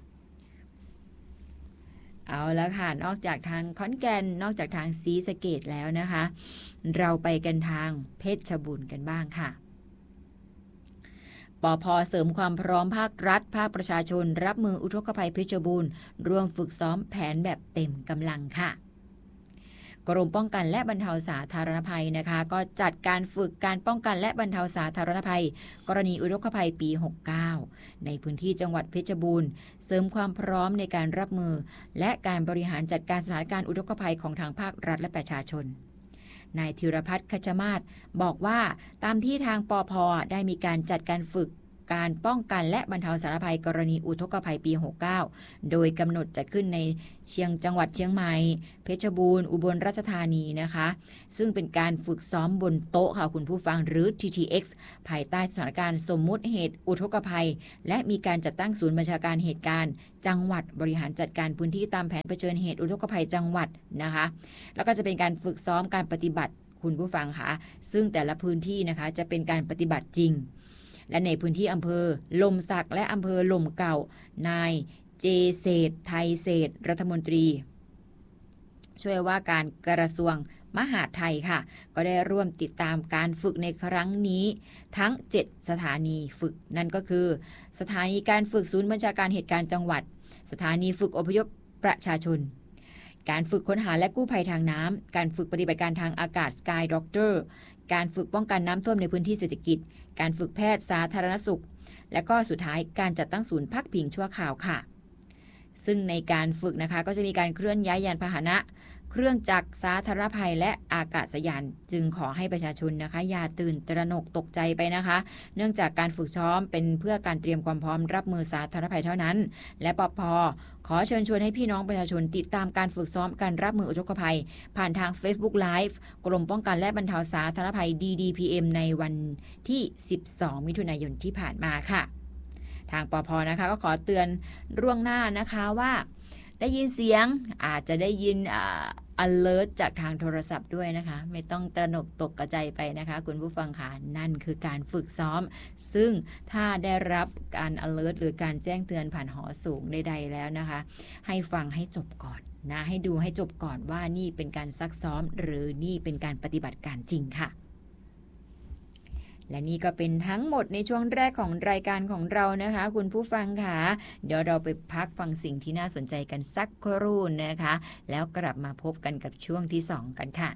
Speaker 4: เอาแล้วค่ะนอกจากทางขอนแก่นนอกจากทางศรีสะเกษแล้วนะคะเราไปกันทางเพชรบูรณ์กันบ้างค่ะปภ.เสริมความพร้อมภาครัฐภาคประชาชนรับมืออุทกภัยเพชรบูรณ์ร่วมฝึกซ้อมแผนแบบเต็มกำลังค่ะกรมป้องกันและบรรเทาสาธารณภัยนะคะก็จัดการฝึกการป้องกันและบรรเทาสาธารณภัยกรณีอุทกภัยปีหกสิบเก้าในพื้นที่จังหวัดเพชรบูรณ์เสริมความพร้อมในการรับมือและการบริหารจัดการสถานการณ์อุทกภัยของทางภาครัฐและประชาชนนายธีรพัฒน์ คัชมาศบอกว่าตามที่ทางปภ.ได้มีการจัดการฝึกการป้องกันและบรรเทาสาธารณภัยกรณีอุทกภัยปีหกสิบเก้าโดยกำหนดจัดขึ้นในเชียงจังหวัดเชียงใหม่เพชรบูรณ์อุบลราชธานีนะคะซึ่งเป็นการฝึกซ้อมบนโต๊ะค่ะคุณผู้ฟังหรือ ที ที เอ็กซ์ ภายใต้สถานการณ์สมมุติเหตุอุทกภัยและมีการจัดตั้งศูนย์บัญชาการเหตุการณ์จังหวัดบริหารจัดการพื้นที่ตามแผนเผชิญเหตุอุทกภัยจังหวัดนะคะแล้วก็จะเป็นการฝึกซ้อมการปฏิบัติคุณผู้ฟังค่ะซึ่งแต่ละพื้นที่นะคะจะเป็นการปฏิบัติจริงและในพื้นที่อำเภอลมสักและอำเภอลมเก่านายเจเศรษฐ์ไทยเศรษฐ์รัฐมนตรีช่วยว่าการกระทรวงมหาดไทยค่ะก็ได้ร่วมติดตามการฝึกในครั้งนี้ทั้งเจ็ดสถานีฝึกนั่นก็คือสถานีการฝึกศูนย์บัญชาการเหตุการณ์จังหวัดสถานีฝึกอพยพประชาชนการฝึกค้นหาและกู้ภัยทางน้ำการฝึกปฏิบัติการทางอากาศ Sky Doctor การฝึกป้องกันน้ำท่วมในพื้นที่เศรษฐกิจการฝึกแพทย์สาธารณสุขและก็สุดท้ายการจัดตั้งศูนย์พักพิงชั่วคราวค่ะซึ่งในการฝึกนะคะก็จะมีการเคลื่อนย้ายยานพาหนะเครื่องจักรสาธารณภัยและอากาศยานจึงขอให้ประชาชนนะคะอย่าตื่นตระหนกตกใจไปนะคะเนื่องจากการฝึกซ้อมเป็นเพื่อการเตรียมความพร้อมรับมือสาธารณภัยเท่านั้นและปภ.ขอเชิญชวนให้พี่น้องประชาชนติดตามการฝึกซ้อมการรับมืออุทกภัยผ่านทาง Facebook Live กรมป้องกันและบรรเทาสาธารณภัย ดี ดี พี เอ็ม ในวันที่สิบสองมิถุนายนที่ผ่านมาค่ะทางปภ.นะคะก็ขอเตือนล่วงหน้านะคะว่าได้ยินเสียงอาจจะได้ยินอ่า alert จากทางโทรศัพท์ด้วยนะคะไม่ต้องตระหนกตกกระจายไปนะคะคุณผู้ฟังค่ะนั่นคือการฝึกซ้อมซึ่งถ้าได้รับการ alert หรือการแจ้งเตือนผ่านหอสูงใดๆแล้วนะคะให้ฟังให้จบก่อนนะให้ดูให้จบก่อนว่านี่เป็นการซักซ้อมหรือนี่เป็นการปฏิบัติการจริงค่ะและนี่ก็เป็นทั้งหมดในช่วงแรกของรายการของเรานะคะคุณผู้ฟังค่ะเดี๋ยวเราไปพักฟังสิ่งที่น่าสนใจกันสักครู่นะคะแล้วกลับมาพบกันกับช่วงที่สองกันค่ะ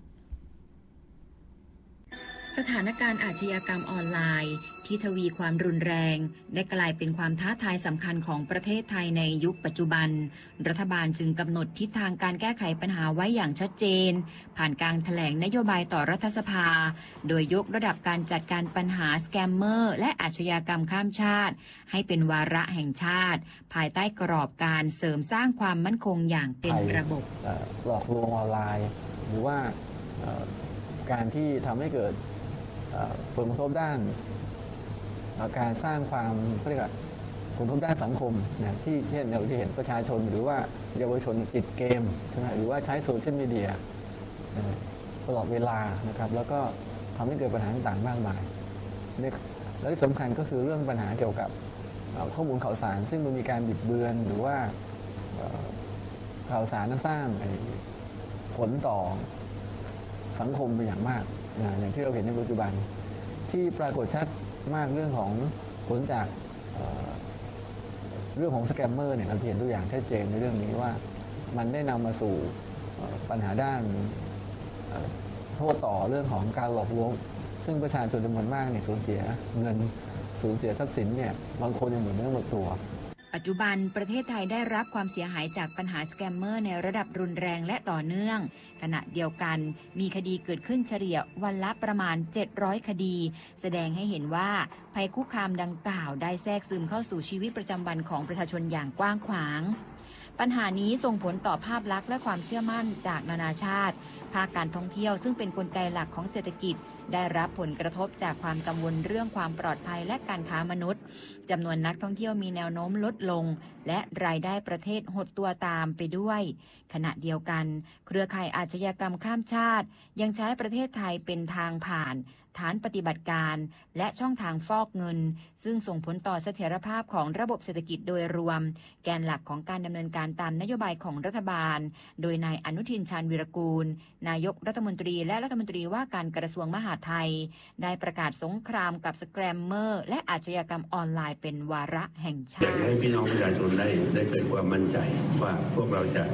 Speaker 4: สถานการณ์อาชญากรรมออนไลน์ที่ทวีความรุนแรงได้กลายเป็นความท้าทายสำคัญของประเทศไทยในยุคปัจจุบันรัฐบาลจึงกำหนดทิศทางการแก้ไขปัญหาไว้อย่างชัดเจนผ่านการแถลงนโยบายต่อรัฐสภาโดยยกระดับการจัดการปัญหาสแกมเมอร์และอาชญากรรมข้ามชาติให้เป็นวาระแห่งชาติภายใต้กรอบการเสริมสร้างความมั่นคงอย่างเป็นระบบ
Speaker 5: หลอกลวงออนไลน์หรือว่าการที่ทำให้เกิดผลกระทบด้านการสร้างความเรียกว่าผลกระทบด้านสังคมนะที่เช่นเราที่เห็นประชาชนหรือว่าเยาวชนติดเกมใช่ไหมหรือว่าใช้โซเชียลมีเดียตลอดเวลานะครับแล้วก็ทำให้เกิดปัญหาต่างๆมากมายและที่สำคัญก็คือเรื่องปัญหาเกี่ยวกับข้อมูลข่าวสารซึ่งมันมีการบิดเบือนหรือว่าข่าวสารสร้างผลต่อสังคมเป็นอย่างมากอย่างที่เราเห็นในปัจจุบันที่ปรากฏชัดมากเรื่องของผลจากเอ่อเรื่องของสแกมเมอร์เนี่ยเราเห็นตัวอย่างชัดเจนในเรื่องนี้ว่ามันได้นำมาสู่ปัญหาด้านโทษต่อเรื่องของการหลอกลวงซึ่งประชาชนจำนวนมากเนี่ยสูญเสียเงินสูญเสียทรัพย์สินเนี่ยบางคนยังหมดเนื้อหมดตัว
Speaker 4: ปัจจุบันประเทศไทยได้รับความเสียหายจากปัญหาสแกมเมอร์ในระดับรุนแรงและต่อเนื่องขณะเดียวกันมีคดีเกิดขึ้นเฉลี่ยวันละประมาณเจ็ดร้อยคดีแสดงให้เห็นว่าภัยคุกคามดังกล่าวได้แทรกซึมเข้าสู่ชีวิตประจำวันของประชาชนอย่างกว้างขวางปัญหานี้ส่งผลต่อภาพลักษณ์และความเชื่อมั่นจากนานาชาติภาคการท่องเที่ยวซึ่งเป็นกลไกหลักของเศรษฐกิจได้รับผลกระทบจากความกังวลเรื่องความปลอดภัยและการค้ามนุษย์จำนวนนักท่องเที่ยวมีแนวโน้มลดลงและรายได้ประเทศหดตัวตามไปด้วยขณะเดียวกันเครือข่ายอาชญากรรมข้ามชาติยังใช้ประเทศไทยเป็นทางผ่านฐานปฏิบัติการและช่องทางฟอกเงินซึ่งส่งผลต่อเสถียรภาพของระบบเศรษฐกิจโดยรวมแกนหลักของการดำเนินการตามนโยบายของรัฐบาลโดยนายอนุทินชาญวีรกูลนายกรัฐมนตรีและรัฐมนตรีว่าการกระทรวงมหาดไทยได้ประกาศสงครามกับสแกมเมอร์และอาชญากรรมออนไลน์เป็นวาระแห่งชาติ
Speaker 6: อยากให้พี่น้องประชาชนได้ได้เกิดความมั่นใจว่าพวกเราจะ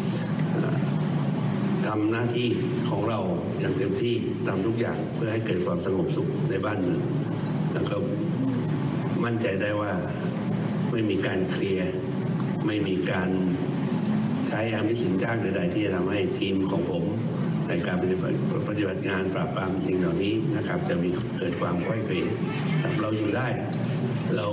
Speaker 6: ทำหน้าที่ของเราอย่างเต็มที่ทำทุกอย่างเพื่อให้เกิดความสงบสุขในบ้านเมืองแล้วก็มั่นใจได้ว่าไม่มีการเคลียร์ไม่มีการใช้อำนาจสินจ้างใดๆที่จะทำให้ทีมของผมในการปฏิบัติปฏิบัติงานปราบปรามสิ่งเหล่านี้นะครับจะมีเกิดความค่อยเขวเราอยู่ได้เรา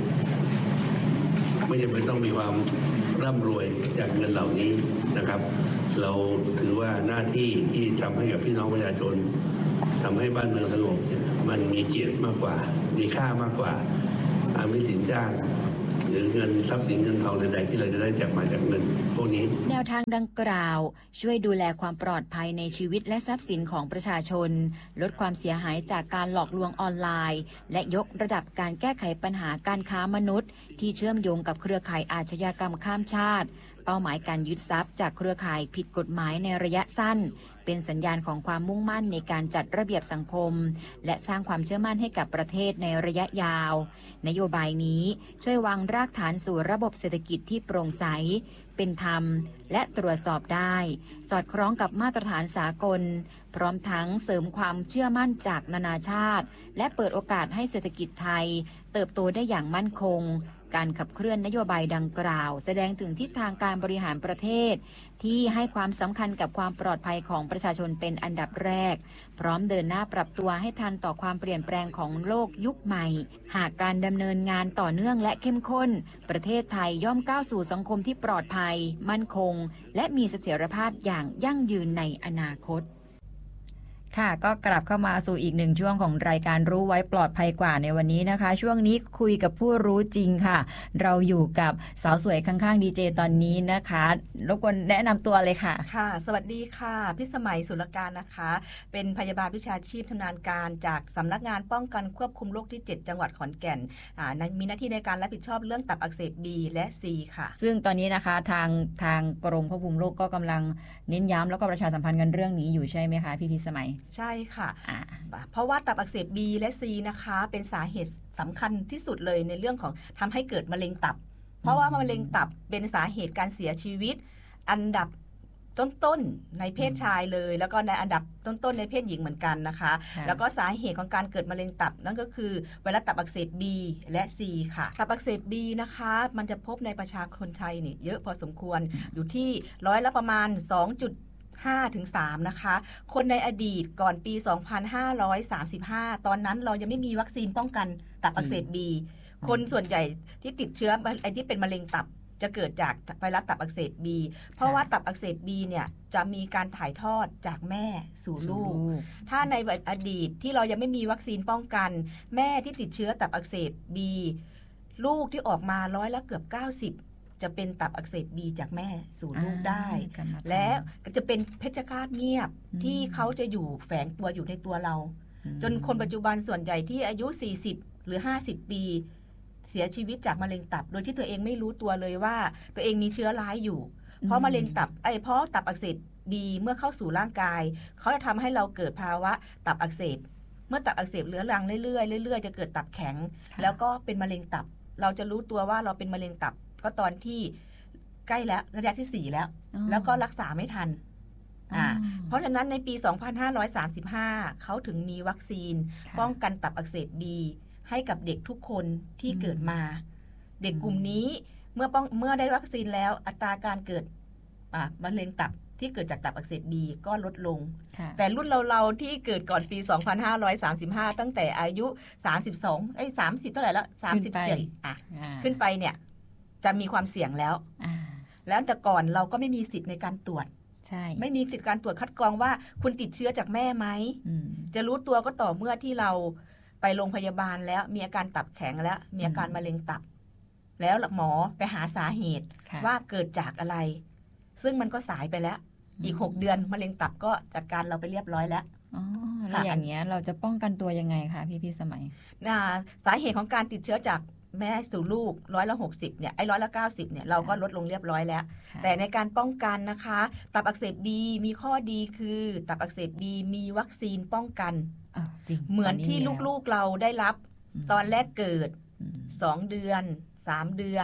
Speaker 6: ไม่จำเป็นต้องมีความร่ำรวยจากเงินเหล่านี้นะครับเราถือว่าหน้าที่ที่ทำให้กับพี่น้องประชาชนทำให้บ้านเมืองสงบมันมีเกียรติมากกว่ามีค่ามากกว่าอามิสินจ้างหรือเงินทรัพย์สินเงินทองใดๆที่เราจะได้จากมาจากเงินพวกนี้
Speaker 4: แนวทางดังกล่าวช่วยดูแลความปลอดภัยในชีวิตและทรัพย์สินของประชาชนลดความเสียหายจากการหลอกลวงออนไลน์และยกระดับการแก้ไขปัญหาการค้ามนุษย์ที่เชื่อมโยงกับเครือข่ายอาชญากรรมข้ามชาติเป้าหมายการยึดทรัพย์จากเครือข่ายผิดกฎหมายในระยะสั้นเป็นสัญญาณของความมุ่งมั่นในการจัดระเบียบสังคมและสร้างความเชื่อมั่นให้กับประเทศในระยะยาวนโยบายนี้ช่วยวางรากฐานสู่ระบบเศรษฐกิจที่โปร่งใสเป็นธรรมและตรวจสอบได้สอดคล้องกับมาตรฐานสากลพร้อมทั้งเสริมความเชื่อมั่นจากนานาชาติและเปิดโอกาสให้เศรษฐกิจไทยเติบโตได้อย่างมั่นคงการขับเคลื่อนนโยบายดังกล่าวแสดงถึงทิศทางการบริหารประเทศที่ให้ความสำคัญกับความปลอดภัยของประชาชนเป็นอันดับแรกพร้อมเดินหน้าปรับตัวให้ทันต่อความเปลี่ยนแปลงของโลกยุคใหม่หากการดำเนินงานต่อเนื่องและเข้มข้นประเทศไทยย่อมก้าวสู่สังคมที่ปลอดภัยมั่นคงและมีเสถียรภาพอย่างยั่งยืนในอนาคตค่ะก็กลับเข้ามาสู่อีกหนึ่งช่วงของรายการรู้ไว้ปลอดภัยกว่าในวันนี้นะคะช่วงนี้คุยกับผู้รู้จริงค่ะเราอยู่กับสาวสวยข้างๆดีเจตอนนี้นะคะรบกวนแนะนำตัวเลยค่ะ
Speaker 7: ค่ะสวัสดีค่ะพิสมัยสุรการนะคะเป็นพยาบาลวิชาชีพชำนาญการจากสำนักงานป้องกันควบคุมโรคที่เจ็ดจังหวัดขอนแก่นมีหน้าที่ในการรับผิดชอบเรื่องตับอักเสบ B และ C ค่ะ
Speaker 4: ซึ่งตอนนี้นะคะทางทางกรมควบคุมโรคก็กำลังเน้นย้ำแล้วก็ประชาสัมพันธ์กันเรื่องนี้อยู่ใช่ไหมคะพี่พิสมัย
Speaker 7: ใช่ค่ะเพราะว่าตับอักเสบ B และ C นะคะเป็นสาเหตุสำคัญที่สุดเลยในเรื่องของทำให้เกิดมะเร็งตับเพราะว่ามะเร็งตับเป็นสาเหตุการเสียชีวิตอันดับต้นๆในเพศชายเลยแล้วก็ในอันดับต้นๆในเพศหญิงเหมือนกันนะคะแล้วก็สาเหตุของการเกิดมะเร็งตับนั่นก็คือไวรัสตับอักเสบ B และ C ค่ะตับอักเสบ B นะคะมันจะพบในประชากรไทยนี่เยอะพอสมควรอยู่ที่ร้อยละประมาณสองจุดห้าถึงสามนะคะคนในอดีตก่อนปีสองพันห้าร้อยสามสิบห้าตอนนั้นเรายังไม่มีวัคซีนป้องกันตับอักเสบ B คนส่วนใหญ่ที่ติดเชื้อไอ้ที่เป็นมะเร็งตับจะเกิดจากไวรัสตับอักเสบ B เพราะว่าตับอักเสบ B เนี่ยจะมีการถ่ายทอดจากแม่สู่ลูกถ้าในอดีตที่เรายังไม่มีวัคซีนป้องกันแม่ที่ติดเชื้อตับอักเสบ B ลูกที่ออกมาร้อยละเกือบเก้าสิบจะเป็นตับอักเสบ B จากแม่สู่ลูกได้และจะเป็นเพชฌฆาตเงียบที่เขาจะอยู่แฝงตัวอยู่ในตัวเราจนคนปัจจุบันส่วนใหญ่ที่อายุสี่สิบหรือห้าสิบปีเสียชีวิตจากมะเร็งตับโดยที่ตัวเองไม่รู้ตัวเลยว่าตัวเองมีเชื้อร้ายอยู่เพราะมะเร็งตับไอ้เพราะตับอักเสบ B เมื่อเข้าสู่ร่างกายเขาจะทำให้เราเกิดภาวะตับอักเสบเมื่อตับอักเสบเรื้อรังเรื่อยๆเรื่อยๆจะเกิดตับแข็งแล้วก็เป็นมะเร็งตับเราจะรู้ตัวว่าเราเป็นมะเร็งตับก็ตอนที่ใกล้แล้วระยะที่สี่แล้วแล้วก็รักษาไม่ทันอ่าเพราะฉะนั้นในปีสองพันห้าร้อยสามสิบห้าเขาถึงมีวัคซีนป้องกันตับอักเสบ B ให้กับเด็กทุกคนที่เกิดมาเด็กกลุ่มนี้เมื่อป้องเมื่อได้วัคซีนแล้วอัตราการเกิดอ่ามะเร็งตับที่เกิดจากตับอักเสบ B ก็ลดลงแต่รุ่นเราๆที่เกิดก่อนปีสองพันห้าร้อยสามสิบห้าตั้งแต่อายุสามสิบสองเอ้ยสามสิบเท่าไหร่แล้วสามสิบสี่อ่ะขึ้นไปเนี่ยจะมีความเสี่ยงแล้วแล้วแต่ก่อนเราก็ไม่มีสิทธิ์ในการตรวจใช่ไม่มีสิทธิ์การตรวจคัดกรองว่าคุณติดเชื้อจากแม่ไหมจะรู้ตัวก็ต่อเมื่อที่เราไปโรงพยาบาลแล้วมีอาการตับแข็งแล้วมีอาการมะเร็งตับแล้วหมอไปหาสาเหตุว่าเกิดจากอะไรซึ่งมันก็สายไปแล้วอีกหกเดือนมะเร็งตับก็จัดการเราไปเรียบร้อยแล้ว
Speaker 4: อ๋อแล้วอย่างเงี้ยเราจะป้องกันตัวยังไงคะพี่พี่สมัย
Speaker 7: สาเหตุของการติดเชื้อจากแม่สู่ลูกร้อยละหกสิบเนี่ยไอ้ร้อยละเก้าสิบเนี่ยเราก็ลดลงเรียบร้อยแล้วแต่ในการป้องกันนะคะตับอักเสบ B มีข้อดีคือตับอักเสบ B มีวัคซีนป้องกันเหมือนที่ลูกๆเราได้รับตอนแรกเกิดสองเดือนสามเดือน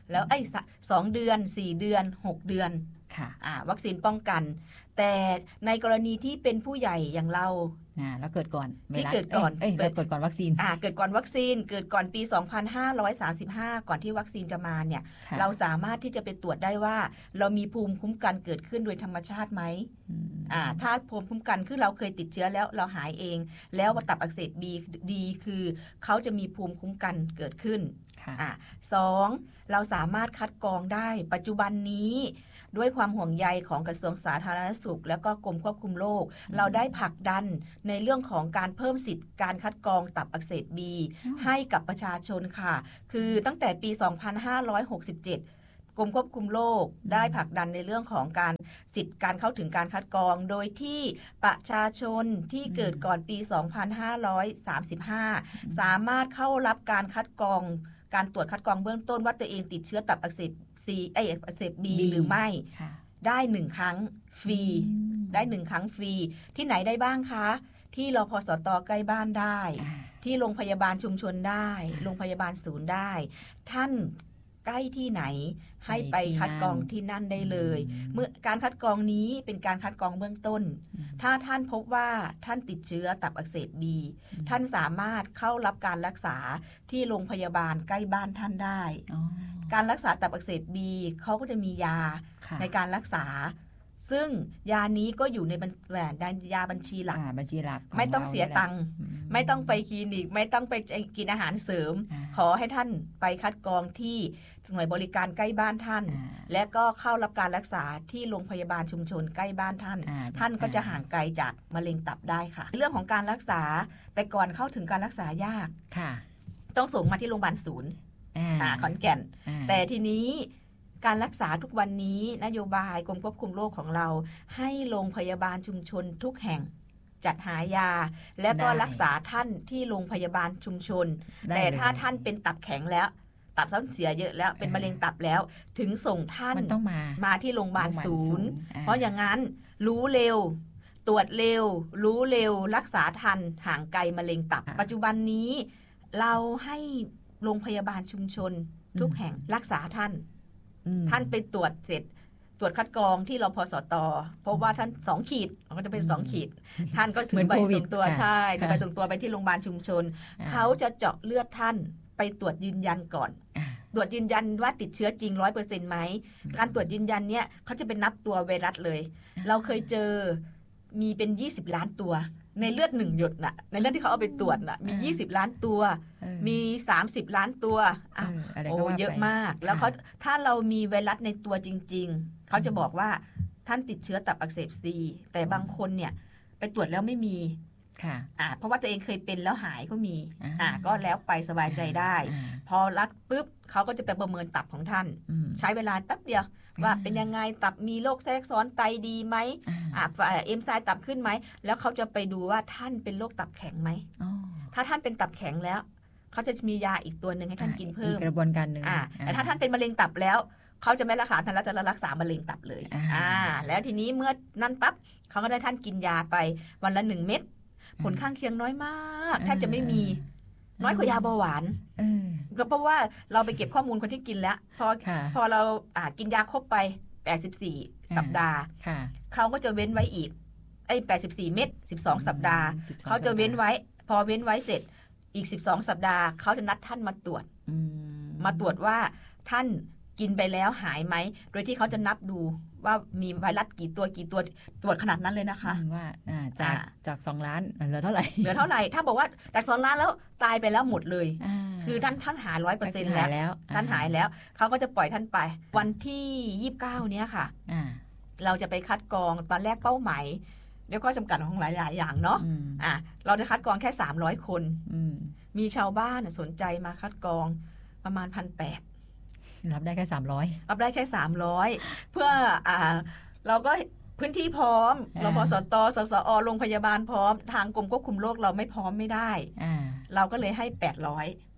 Speaker 7: แล้วไอ้สองเดือนสี่เดือนหกเดือน
Speaker 4: ค่ะ
Speaker 7: อ่าวัคซีนป้องกันแต่ในกรณีที่เป็นผู้ใหญ่อย่างเรา
Speaker 4: อ่าแล้วเกิดก่อน
Speaker 7: ที่เกิดก่อน
Speaker 4: เอ้ยเกิดก่อนวัคซีน
Speaker 7: อ่าเกิดก่อนวัคซีนเกิดก่อนปีสองพันห้าร้อยสามสิบห้าก่อนที่วัคซีนจะมาเนี่ยเราสามารถที่จะไปตรวจได้ว่าเรามีภูมิคุ้มกันเกิดขึ้นโดยธรรมชาติไหมอ่าถ้าภูมิคุ้มกันคือเราเคยติดเชื้อแล้วเราหายเองแล้วตับอักเสบบีดีคือเขาจะมีภูมิคุ้มกันเกิดขึ้นอ่าสองเราสามารถคัดกรองได้ปัจจุบันนี้ด้วยความห่วงใยของกระทรวงสาธารณสุขแล้วก็กรมควบคุมโรคเราได้ผลักดันในเรื่องของการเพิ่มสิทธิ์การคัดกรองตับอักเสบบีให้กับประชาชนค่ะคือตั้งแต่ปีสองพันห้าร้อยหกสิบเจ็ดกรมควบคุมโรคได้ผลักดันในเรื่องของการสิทธิ์การเข้าถึงการคัดกรองโดยที่ประชาชนที่เกิดก่อนปีสองพันห้าร้อยสามสิบห้าสามารถเข้ารับการคัดกรองการตรวจคัดกรองเบื้องต้นว่าตัวเองติดเชื้อตับอักเสบซีไออักเสบบีหรือไม่ได้หนึ่งครั้งฟรีได้หนึ่งครั้งฟรีที่ไหนได้บ้างคะที่รพสตใกล้บ้านได้ที่โรงพยาบาลชุมชนได้โรงพยาบาลศูนย์ได้ท่านใกล้ที่ไหนให้ไปคัดกรองที่นั่นได้เลยเมื่อการคัดกรองนี้เป็นการคัดกรองเบื้องต้นถ้าท่านพบว่าท่านติดเชื้อตับอักเสบบีท่านสามารถเข้ารับการรักษาที่โรงพยาบาลใกล้บ้านท่านได้การรักษาตับอักเสบบีเขาก็จะมียาในการรักษาซึ่งยานี้ก็อยู่ในยาบัญชีหลัก
Speaker 4: บัญชีหลัก
Speaker 7: ไม่ต้องเสียตังค์ไม่ต้องไปคลินิกไม่ต้องไปกินอาหารเสริมขอให้ท่านไปคัดกรองที่หน่วยบริการใกล้บ้านท่านและก็เข้ารับการรักษาที่โรงพยาบาลชุมชนใกล้บ้านท่านท่านก็จะห่างไกลจากมะเร็งตับได้ค่ะเรื่องของการรักษาแต่ก่อนเข้าถึงการรักษายากต้องส่งมาที่โรงพยาบาลศูนย์ขอนแก่นแต่ทีนี้การรักษาทุกวันนี้นโยบายกรมควบคุมโรคของเราให้โรงพยาบาลชุมชนทุกแห่งจัดหายาและก็รักษาท่านที่โรงพยาบาลชุมชนแต่ถ้าท่านเป็นตับแข็งแล้วตับเสียเยอะแล้วเป็นมะเร็งตับแล้วถึงส่งท่าน
Speaker 4: ต้องมา
Speaker 7: มาที่โรงพยาบาลศูนย์เพราะอย่างนั้นรู้เร็วตรวจเร็วรู้เร็วรักษาทันห่างไกลมะเร็งตับปัจจุบันนี้เราให้โรงพยาบาลชุมชนทุกแห่งรักษาท่านท่านไปตรวจเสร็จตรวจคัดกรองที่รพสตเพราะว่าท่านสองขีดมันก็จะเป็นสองขีดท่านก็ถือใบส่งตัวใช่ถือใบส่งตัวไปที่โรงพยาบาลชุมชนเขาจะเจาะเลือดท่านไปตรวจยืนยันก่อนตรวจยืนยันว่าติดเชื้อจริง ร้อยเปอร์เซ็นต์ ไหมการตรวจยืนยันเนี่ยเขาจะเป็นนับตัวไวรัสเลยเราเคยเจอมีเป็นยี่สิบล้านตัวในเลือดหนึ่งหยดน่ะในเลือดที่เขาเอาไปตรวจน่ะมียี่สิบล้านตัวมีสามสิบล้านตัวอ่ะโอ้เยอะมากแล้วเขาถ้าเรามีไวรัสในตัวจริงๆเขาจะบอกว่าท่านติดเชื้อตับอักเสบซีแต่บางคนเนี่ยไปตรวจแล้วไม่มีอ่าเพราะว่าตัวเองเคยเป็นแล้วหายก็มีอ่าก็แล้วไปสบายใจได้พอรักปุ๊บเขาก็จะไปประเมินตับของท่านใช้เวลาแป๊บเดียวว่าเป็นยังไงตับมีโรคแทรกซ้อนไตดีไหมอ่าเอนไซม์ตับขึ้นไหมแล้วเขาจะไปดูว่าท่านเป็นโรคตับแข็งไหมถ้าท่านเป็นตับแข็งแล้วเขาจะมียาอีกตัวหนึ่งให้ท่านกินเพิ่ม
Speaker 4: กระบวนการหนึ่ง
Speaker 7: อ่าแต่ถ้าท่านเป็นมะเร็งตับแล้วเขาจะไม่รักษาท่านแล้วจะรักษามะเร็งตับเลยอ่าแล้วทีนี้เมื่อนั่นปั๊บเขาก็ได้ท่านกินยาไปวันละหนึ่งเม็ดผลข้างเคียงน้อยมากแทบจะไม่มีน้อยกว่ายาเบาหวานก็เพราะว่าเราไปเก็บข้อมูลคนที่กินแล้วพอพอเราอ่ากินยาครบไปแปดสิบสี่สัปดาห์เขาก็จะเว้นไว้อีกไอ้แปดสิบสี่เม็ดสิบสองสัปดาห์เขาจะเว้นไว้พอเว้นไว้เสร็จอีกสิบสองสัปดาห์เขาจะนัดท่านมาตรวจมาตรวจว่าท่านกินไปแล้วหายไหมโดยที่เขาจะนับดูว่ามีไวรัสกี่ตัวกี่ตัวตรวจขนาดนั้นเลยนะคะ
Speaker 4: ว่าจากจากสองล้านเหลือเท่าไหร่
Speaker 7: เหลือเท่าไหร่ถ้าบอกว่าจากสองล้านแล้วตายไปแล้วหมดเลยคือท่านท่านหาย ร้อยเปอร์เซ็นต์ แล้วท่านหายแล้วเขาก็จะปล่อยท่านไปวันที่ยี่สิบเก้าเนี้ยค่ะเราจะไปคัดกรองตอนแรกเป้าหมายแล้วก็จำกัดของหลายๆอย่างเนาะอ่ะเราจะคัดกรองแค่สามร้อยคนมีชาวบ้านสนใจมาคัดกรองประมาณ หนึ่งพันแปดร้อย
Speaker 4: รับได้แค่สามร้อย
Speaker 7: รับได้แค่สามร้อยเพื่ออ่าเราก็พื้นที่พร้อมรพสตสสอโรงพยาบาลพร้อมทางกรมควบคุมโรคเราไม่พร้อมไม่ได้เราก็เลยให้แปดร้อย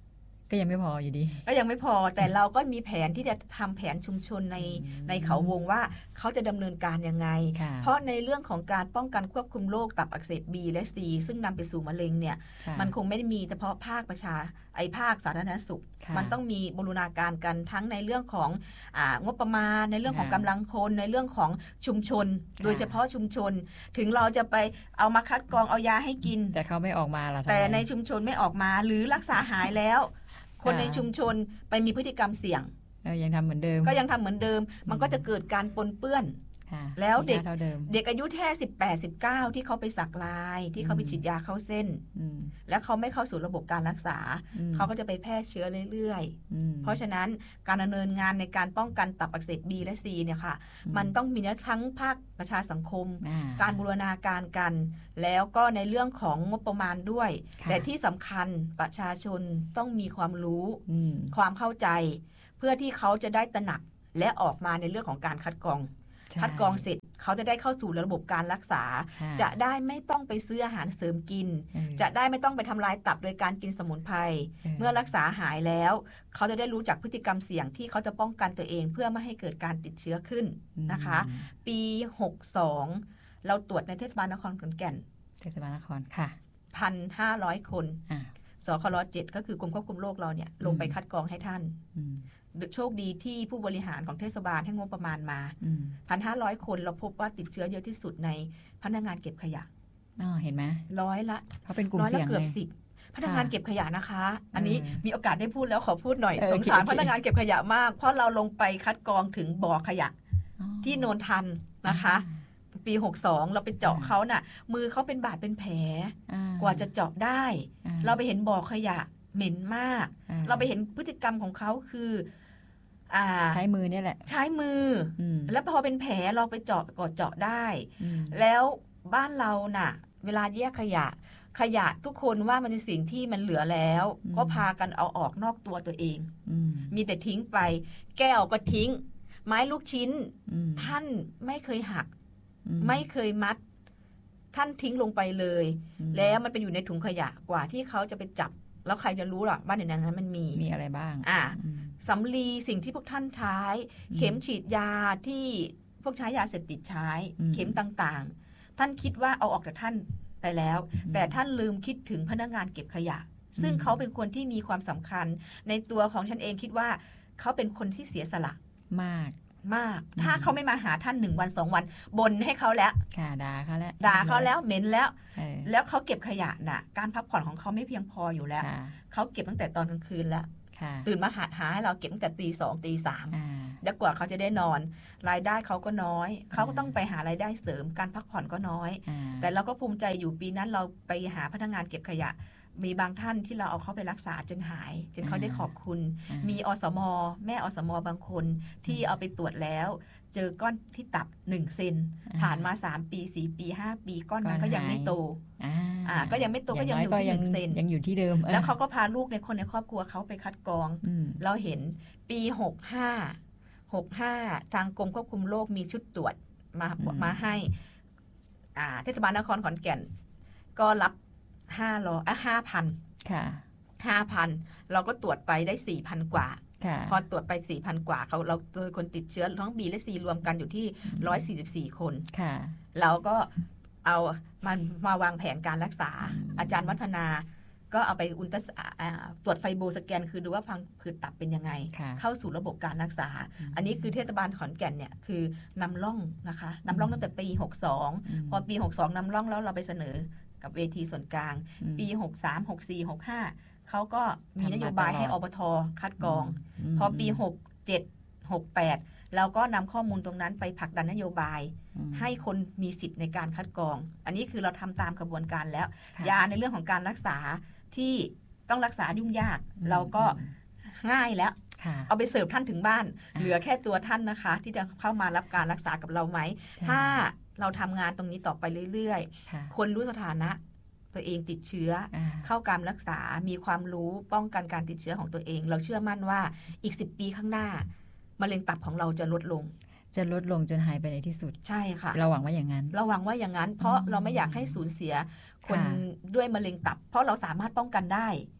Speaker 4: ก็ยังไม่พออยู่ดี
Speaker 7: ก็ยังไม่พอแต่เราก็มีแผนที่จะทำแผนชุมชนในในเขาวงว่าเขาจะดำเนินการยังไงเพราะในเรื่องของการป้องกันควบคุมโรคตับอักเสบ B และ C ซึ่งนำไปสู่มะเร็งเนี่ยมันคงไม่ได้มีเฉพาะภาคประชาไอภาคสาธารณสุขมันต้องมีบูรณาการกันทั้งในเรื่องของอ่างบประมาณในเรื่องของกำลังคนในเรื่องของชุมชนโดยเฉพาะชุมชนถึงเราจะไปเอามาคัดกรองเอายาให้กิน
Speaker 4: แต่เขาไม่ออกมาล่ะ
Speaker 7: แต่ในชุมชนไม่ออกมาหรือรักษาหายแล้วคนในชุมชนไปมีพฤติกรรมเสี่ยง
Speaker 4: ยังทำเหมือนเดิม
Speaker 7: ก็ยังทำเหมือนเดิมมันก็จะเกิดการปนเปื้อนแล้วเด็กเด็กอายุแค่สิบแปด สิบเก้าที่เขาไปสักลายที่เขาไปฉีดยาเข้าเส้นแล้วเขาไม่เข้าสู่ระบบการรักษาเขาก็จะไปแพร่เชื้อเรื่อยๆเพราะฉะนั้นการดำเนินงานในการป้องกันตับอักเสบ B และ C เนี่ยค่ะมันต้องมีทั้งภาคประชาสังคมการบูรณาการกันแล้วก็ในเรื่องของงบประมาณด้วยแต่ที่สำคัญประชาชนต้องมีความรู้ความเข้าใจเพื่อที่เขาจะได้ตระหนักและออกมาในเรื่องของการคัดกรองคัดกรองเสร็จเขาจะได้เข้าสู่ระบบการรักษาจะได้ไม่ต้องไปซื้ออาหารเสริมกินจะได้ไม่ต้องไปทำลายตับโดยการกินสมุนไพรเมื่อรักษาหายแล้วเขาจะได้รู้จักพฤติกรรมเสี่ยงที่เขาจะป้องกันตัวเองเพื่อไม่ให้เกิดการติดเชื้อขึ้นนะคะปีหกสองเราตรวจในเทศบาลนครขอนแก่น
Speaker 4: เทศบาลนครค่ะ
Speaker 7: หนึ่งพันห้าร้อย คนสครเจ็ดก็คือกรมควบคุมโรคเราเนี่ยลงไปคัดกรองให้ท่านโชคดีที่ผู้บริหารของเทศบาลให้งบประมาณมา หนึ่งพันห้าร้อย คนเราพบว่าติดเชื้อเยอะที่สุดในพนักงานเก็บขยะ
Speaker 4: อ๋อเห็นไหม
Speaker 7: ร้อยละ
Speaker 4: เขาเป็นกลุ่มเสี่ยง
Speaker 7: เกือบสิบพนักงานเก็บขยะนะคะอันนี้มีโอกาสได้พูดแล้วขอพูดหน่อยสงสารพนักงานเก็บขยะมากเพราะเราลงไปคัดกรองถึงบ่อขยะที่โนนทันนะคะปีหกสองเราไปเจาะเขาน่ะมือเขาเป็นบาดเป็นแผลกว่าจะเจาะได้เราไปเห็นบ่อขยะเหม็นมากเราไปเห็นพฤติกรรมของเขาคือ
Speaker 4: ใช้มือเนี่ยแหละ
Speaker 7: ใช้มือแล้วพอเป็นแผลเราไปเจาะกดเจาะได้แล้วบ้านเราน่ะเวลาแยกขยะขยะทุกคนว่ามันเป็นสิ่งที่มันเหลือแล้วก็พากันเอาออกนอกตัวตัวเองมีแต่ทิ้งไปแก้วก็ทิ้งไม้ลูกชิ้นท่านไม่เคยหักไม่เคยมัดท่านทิ้งลงไปเลยแล้วมันไปอยู่ในถุงขยะกว่าที่เขาจะไปจับแล้วใครจะรู้หรอว่าในนั้นมันมี
Speaker 4: มีอะไรบ้าง
Speaker 7: อ่ะสำลีสิ่งที่พวกท่านใช้เข็มฉีดยาที่พวกใช้ยาเสพติดใช้เข็มต่างๆท่านคิดว่าเอาออกจากท่านไปแล้วแต่ท่านลืมคิดถึงพนักงานเก็บขยะซึ่งเขาเป็นคนที่มีความสำคัญในตัวของฉันเองคิดว่าเขาเป็นคนที่เสียสละ
Speaker 4: มาก
Speaker 7: มากถ้าเขาไม่มาหาท่านหนึ่งวันสองวันบ่นให้เขาแล้ว
Speaker 4: ค่ะด่าเขาแล้ว
Speaker 7: ด่าเขาแล้วเหม็นแล้วแล้วเขาเก็บขยะน่ะการพักผ่อนของเขาไม่เพียงพออยู่แล้วเขาเก็บตั้งแต่ตอนกลางคืนแล้วตื่นมาหาหาให้เราเก็บตั้งแต่ตีสองตีสามแล้วกว่าเขาจะได้นอนรายได้เขาก็น้อยเขาก็ต้องไปหารายได้เสริมการพักผ่อนก็น้อยแต่เราก็ภูมิใจอยู่ปีนั้นเราไปหาพนักงานเก็บขยะมีบางท่านที่เราเอาเขาไปรักษาจนหายจนเขาได้ขอบคุณมีอสมแม่อสมบางคนที่เอาไปตรวจแล้วเจอก้อนที่ตับหนึ่งเซนผ่านมาสามปีสี่ปีห้าปีก้อนนั้นก็ยังไม่โตอ่าก็ยังไม่โตก็ยังอยู่ที่หนึ่งเซน
Speaker 4: ยังอยู่ที่เดิม
Speaker 7: แล้วเขาก็พาลูกในคนในครอบครัวเขาไปคัดกรองเราเห็นปีหกห้า หกห้าทางกรมควบคุมโรคมีชุดตรวจมามาให้อ่าเทศบาลนครขอนแก่นก็รับห้าร้อยอ่ะห้าพัน
Speaker 4: ค่ะ
Speaker 7: ห้าพันเราก็ตรวจไปได้สี่พันกว่าพอตรวจไปสี่พันกว่าเขาเราโดยคนติดเชื้อทั้ง B และ C รวมกันอยู่ที่ร้อยสี่สิบสี่คน
Speaker 4: ค่ะ
Speaker 7: เราก็เอามันมาวางแผนการรักษาอาจารย์วัฒนาก็เอาไปอุลตราตรวจไฟโบสแกนคือดูว่าพังผืดตับเป็นยังไงเข้าสู่ระบบการรักษาอันนี้คือเทศบาลขอนแก่นเนี่ยคือนำร่องนะคะนำร่องตั้งแต่ปีหกสองพอปีหกสองนำร่องแล้วเราไปเสนอกับเวทีส่วนกลางปีหกสาม หกสี่ หกห้าเขาก็มีนโยบายให้อบท.คัดกรองพอปีหกเจ็ด หกแปดเราก็นำข้อมูลตรงนั้นไปผลักดันนโยบายให้คนมีสิทธิ์ในการคัดกรองอันนี้คือเราทำตามกระบวนการแล้วยาในเรื่องของการรักษาที่ต้องรักษายุ่งยากเราก็ง่ายแล้วเอาไปเสิร์ฟท่านถึงบ้านเหลือแค่ตัวท่านนะคะที่จะเข้ามารับการรักษากับเราไหมถ้าเราทำงานตรงนี้ต่อไปเรื่อยๆคนรู้สถานะตัวเองติดเชื้อเข้าการรักษามีความรู้ป้องกันการติดเชื้อของตัวเองเราเชื่อมั่นว่าอีกสิบปีข้างหน้ามะเร็งตับของเราจะลดลง
Speaker 4: จะลดลงจนหายไปในที่สุด
Speaker 7: ใช่ค่ะ
Speaker 4: เราหวังว่าอย่างนั้น
Speaker 7: เราหวังว่าอย่างนั้นเพราะเราไม่อยากให้สูญเสียคนด้วยมะเร็งตับเพราะเราสามารถป้องกันได้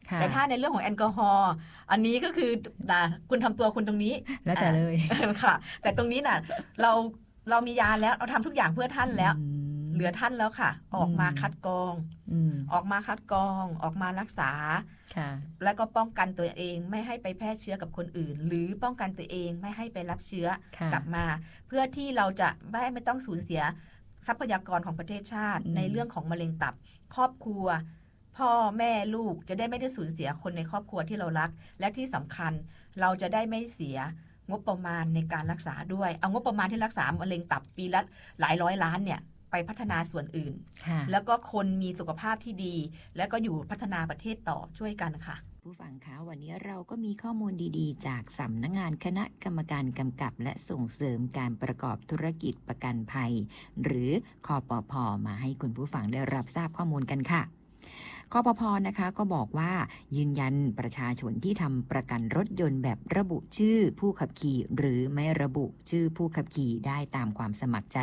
Speaker 7: แต่ถ้าในเรื่องของแอลกอฮอล์อันนี้ก็คือคุณทำตัวคุณตรงนี้
Speaker 4: แล้วแต่เลย
Speaker 7: ค่ะแต่ตรงนี้น่ะเราเรามียาแล้วเราทำทุกอย่างเพื่อท่านแล้วเหลือท่านแล้วค่ะออกมาคัดกรองออกมาคัดกรองออกมารักษาแล้วก็ป้องกันตัวเองไม่ให้ไปแพร่เชื้อกับคนอื่นหรือป้องกันตัวเองไม่ให้ไปรับเชื้อกลับมาเพื่อที่เราจะไม่ไม่ต้องสูญเสียทรัพยากรของประเทศชาติในเรื่องของมะเร็งตับครอบครัวพ่อแม่ลูกจะได้ไม่ได้สูญเสียคนในครอบครัวที่เรารักและที่สำคัญเราจะได้ไม่เสียงบประมาณในการรักษาด้วยเอางบประมาณที่รักษามะเร็งตับปีละหลายร้อยล้านเนี่ยไปพัฒนาส่วนอื่นแล้วก็คนมีสุขภาพที่ดีแล้วก็อยู่พัฒนาประเทศต่อช่วยกันค่ะ
Speaker 4: ผู้ฟังคะวันนี้เราก็มีข้อมูลดีๆจากสำนักงานคณะกรรมการกำกับและส่งเสริมการประกอบธุรกิจประกันภัยหรือคปภ.มาให้คุณผู้ฟังได้รับทราบข้อมูลกันค่ะคปภ.นะคะก็บอกว่ายืนยันประชาชนที่ทำประกันรถยนต์แบบระบุชื่อผู้ขับขี่หรือไม่ระบุชื่อผู้ขับขี่ได้ตามความสมัครใจ